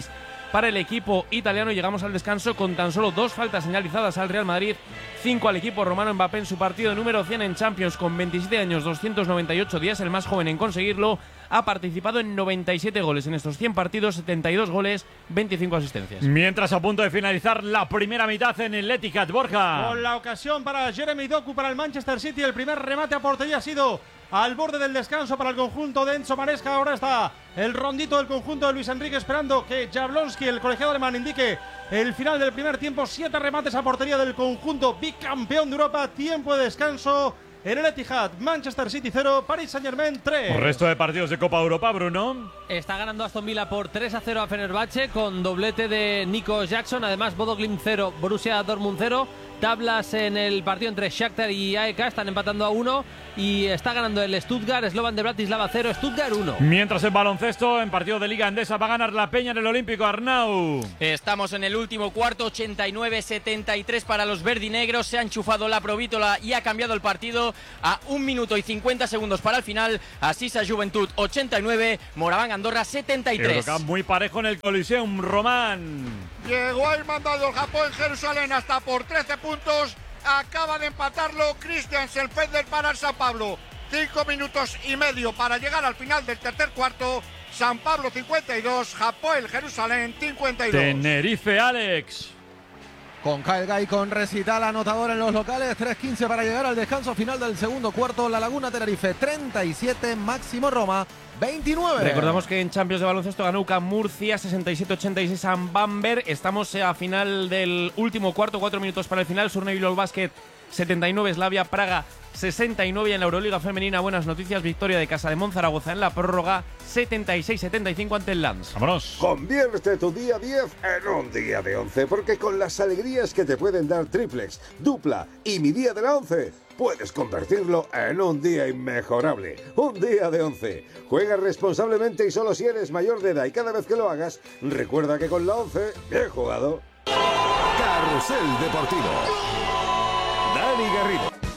para el equipo italiano. Llegamos al descanso con tan solo dos faltas señalizadas al Real Madrid, cinco al equipo romano. Mbappé en su partido número cien en Champions con veintisiete años, doscientos noventa y ocho días, el más joven en conseguirlo. Ha participado en noventa y siete goles en estos cien partidos, setenta y dos goles, veinticinco asistencias. Mientras a punto de finalizar la primera mitad en el Etihad, Borja. Con la ocasión para Jeremy Doku, para el Manchester City. El primer remate a portería ha sido al borde del descanso para el conjunto de Enzo Maresca. Ahora está el rondito del conjunto de Luis Enrique esperando que Jablonski, el colegiado alemán, indique el final del primer tiempo. Siete remates a portería del conjunto bicampeón de Europa. Tiempo de descanso en el Etihad. Manchester City cero, Paris Saint-Germain tres. El resto de partidos de Copa Europa, Bruno. Está ganando Aston Villa por tres a cero a Fenerbahce con doblete de Nico Jackson. Además, Bodo Glimt cero, Borussia Dortmund cero. Tablas en el partido entre Shakhtar y A E K, están empatando a uno y está ganando el Stuttgart, Slovan de Bratislava cero, Stuttgart uno. Mientras en baloncesto, en partido de Liga Endesa, va a ganar la Peña en el Olímpico, Arnau. Estamos en el último cuarto, ochenta y nueve setenta y tres para los verdinegros. Se ha enchufado la provítola y ha cambiado el partido a un minuto y cincuenta segundos para el final. Asisa Juventud ochenta y nueve, Moraván Andorra setenta y tres. Eurocup muy parejo en el Coliseum, Román. Llegó a ir mandando el Japón en Jerusalén hasta por trece puntos. Acaba de empatarlo Christiansen Fender para el San Pablo. Cinco minutos y medio para llegar al final del tercer cuarto. San Pablo cincuenta y dos, Japón Jerusalén cincuenta y dos. Tenerife, Alex. Con Kyle Guy con recital anotador en los locales. tres quince para llegar al descanso final del segundo cuarto. La Laguna Tenerife treinta y siete, Máximo Roma veintinueve. Recordamos que en Champions de baloncesto ganó U C A M Murcia sesenta y siete ochenta y seis a Bamberg. Estamos a final del último cuarto, cuatro minutos para el final. Surne Bilbao Basket setenta y nueve, Slavia Praga sesenta y nueve. En la Euroliga femenina, buenas noticias, victoria de Casa de Monzaragoza en la prórroga setenta y seis setenta y cinco ante el Lens. Vámonos. Convierte tu día diez en un día de once, porque con las alegrías que te pueden dar triplex, dupla y mi día de la once, puedes convertirlo en un día inmejorable. Un día de once. Juega responsablemente y solo si eres mayor de edad, y cada vez que lo hagas, recuerda que con la once, bien jugado. Carrusel Deportivo. Dani Garrido.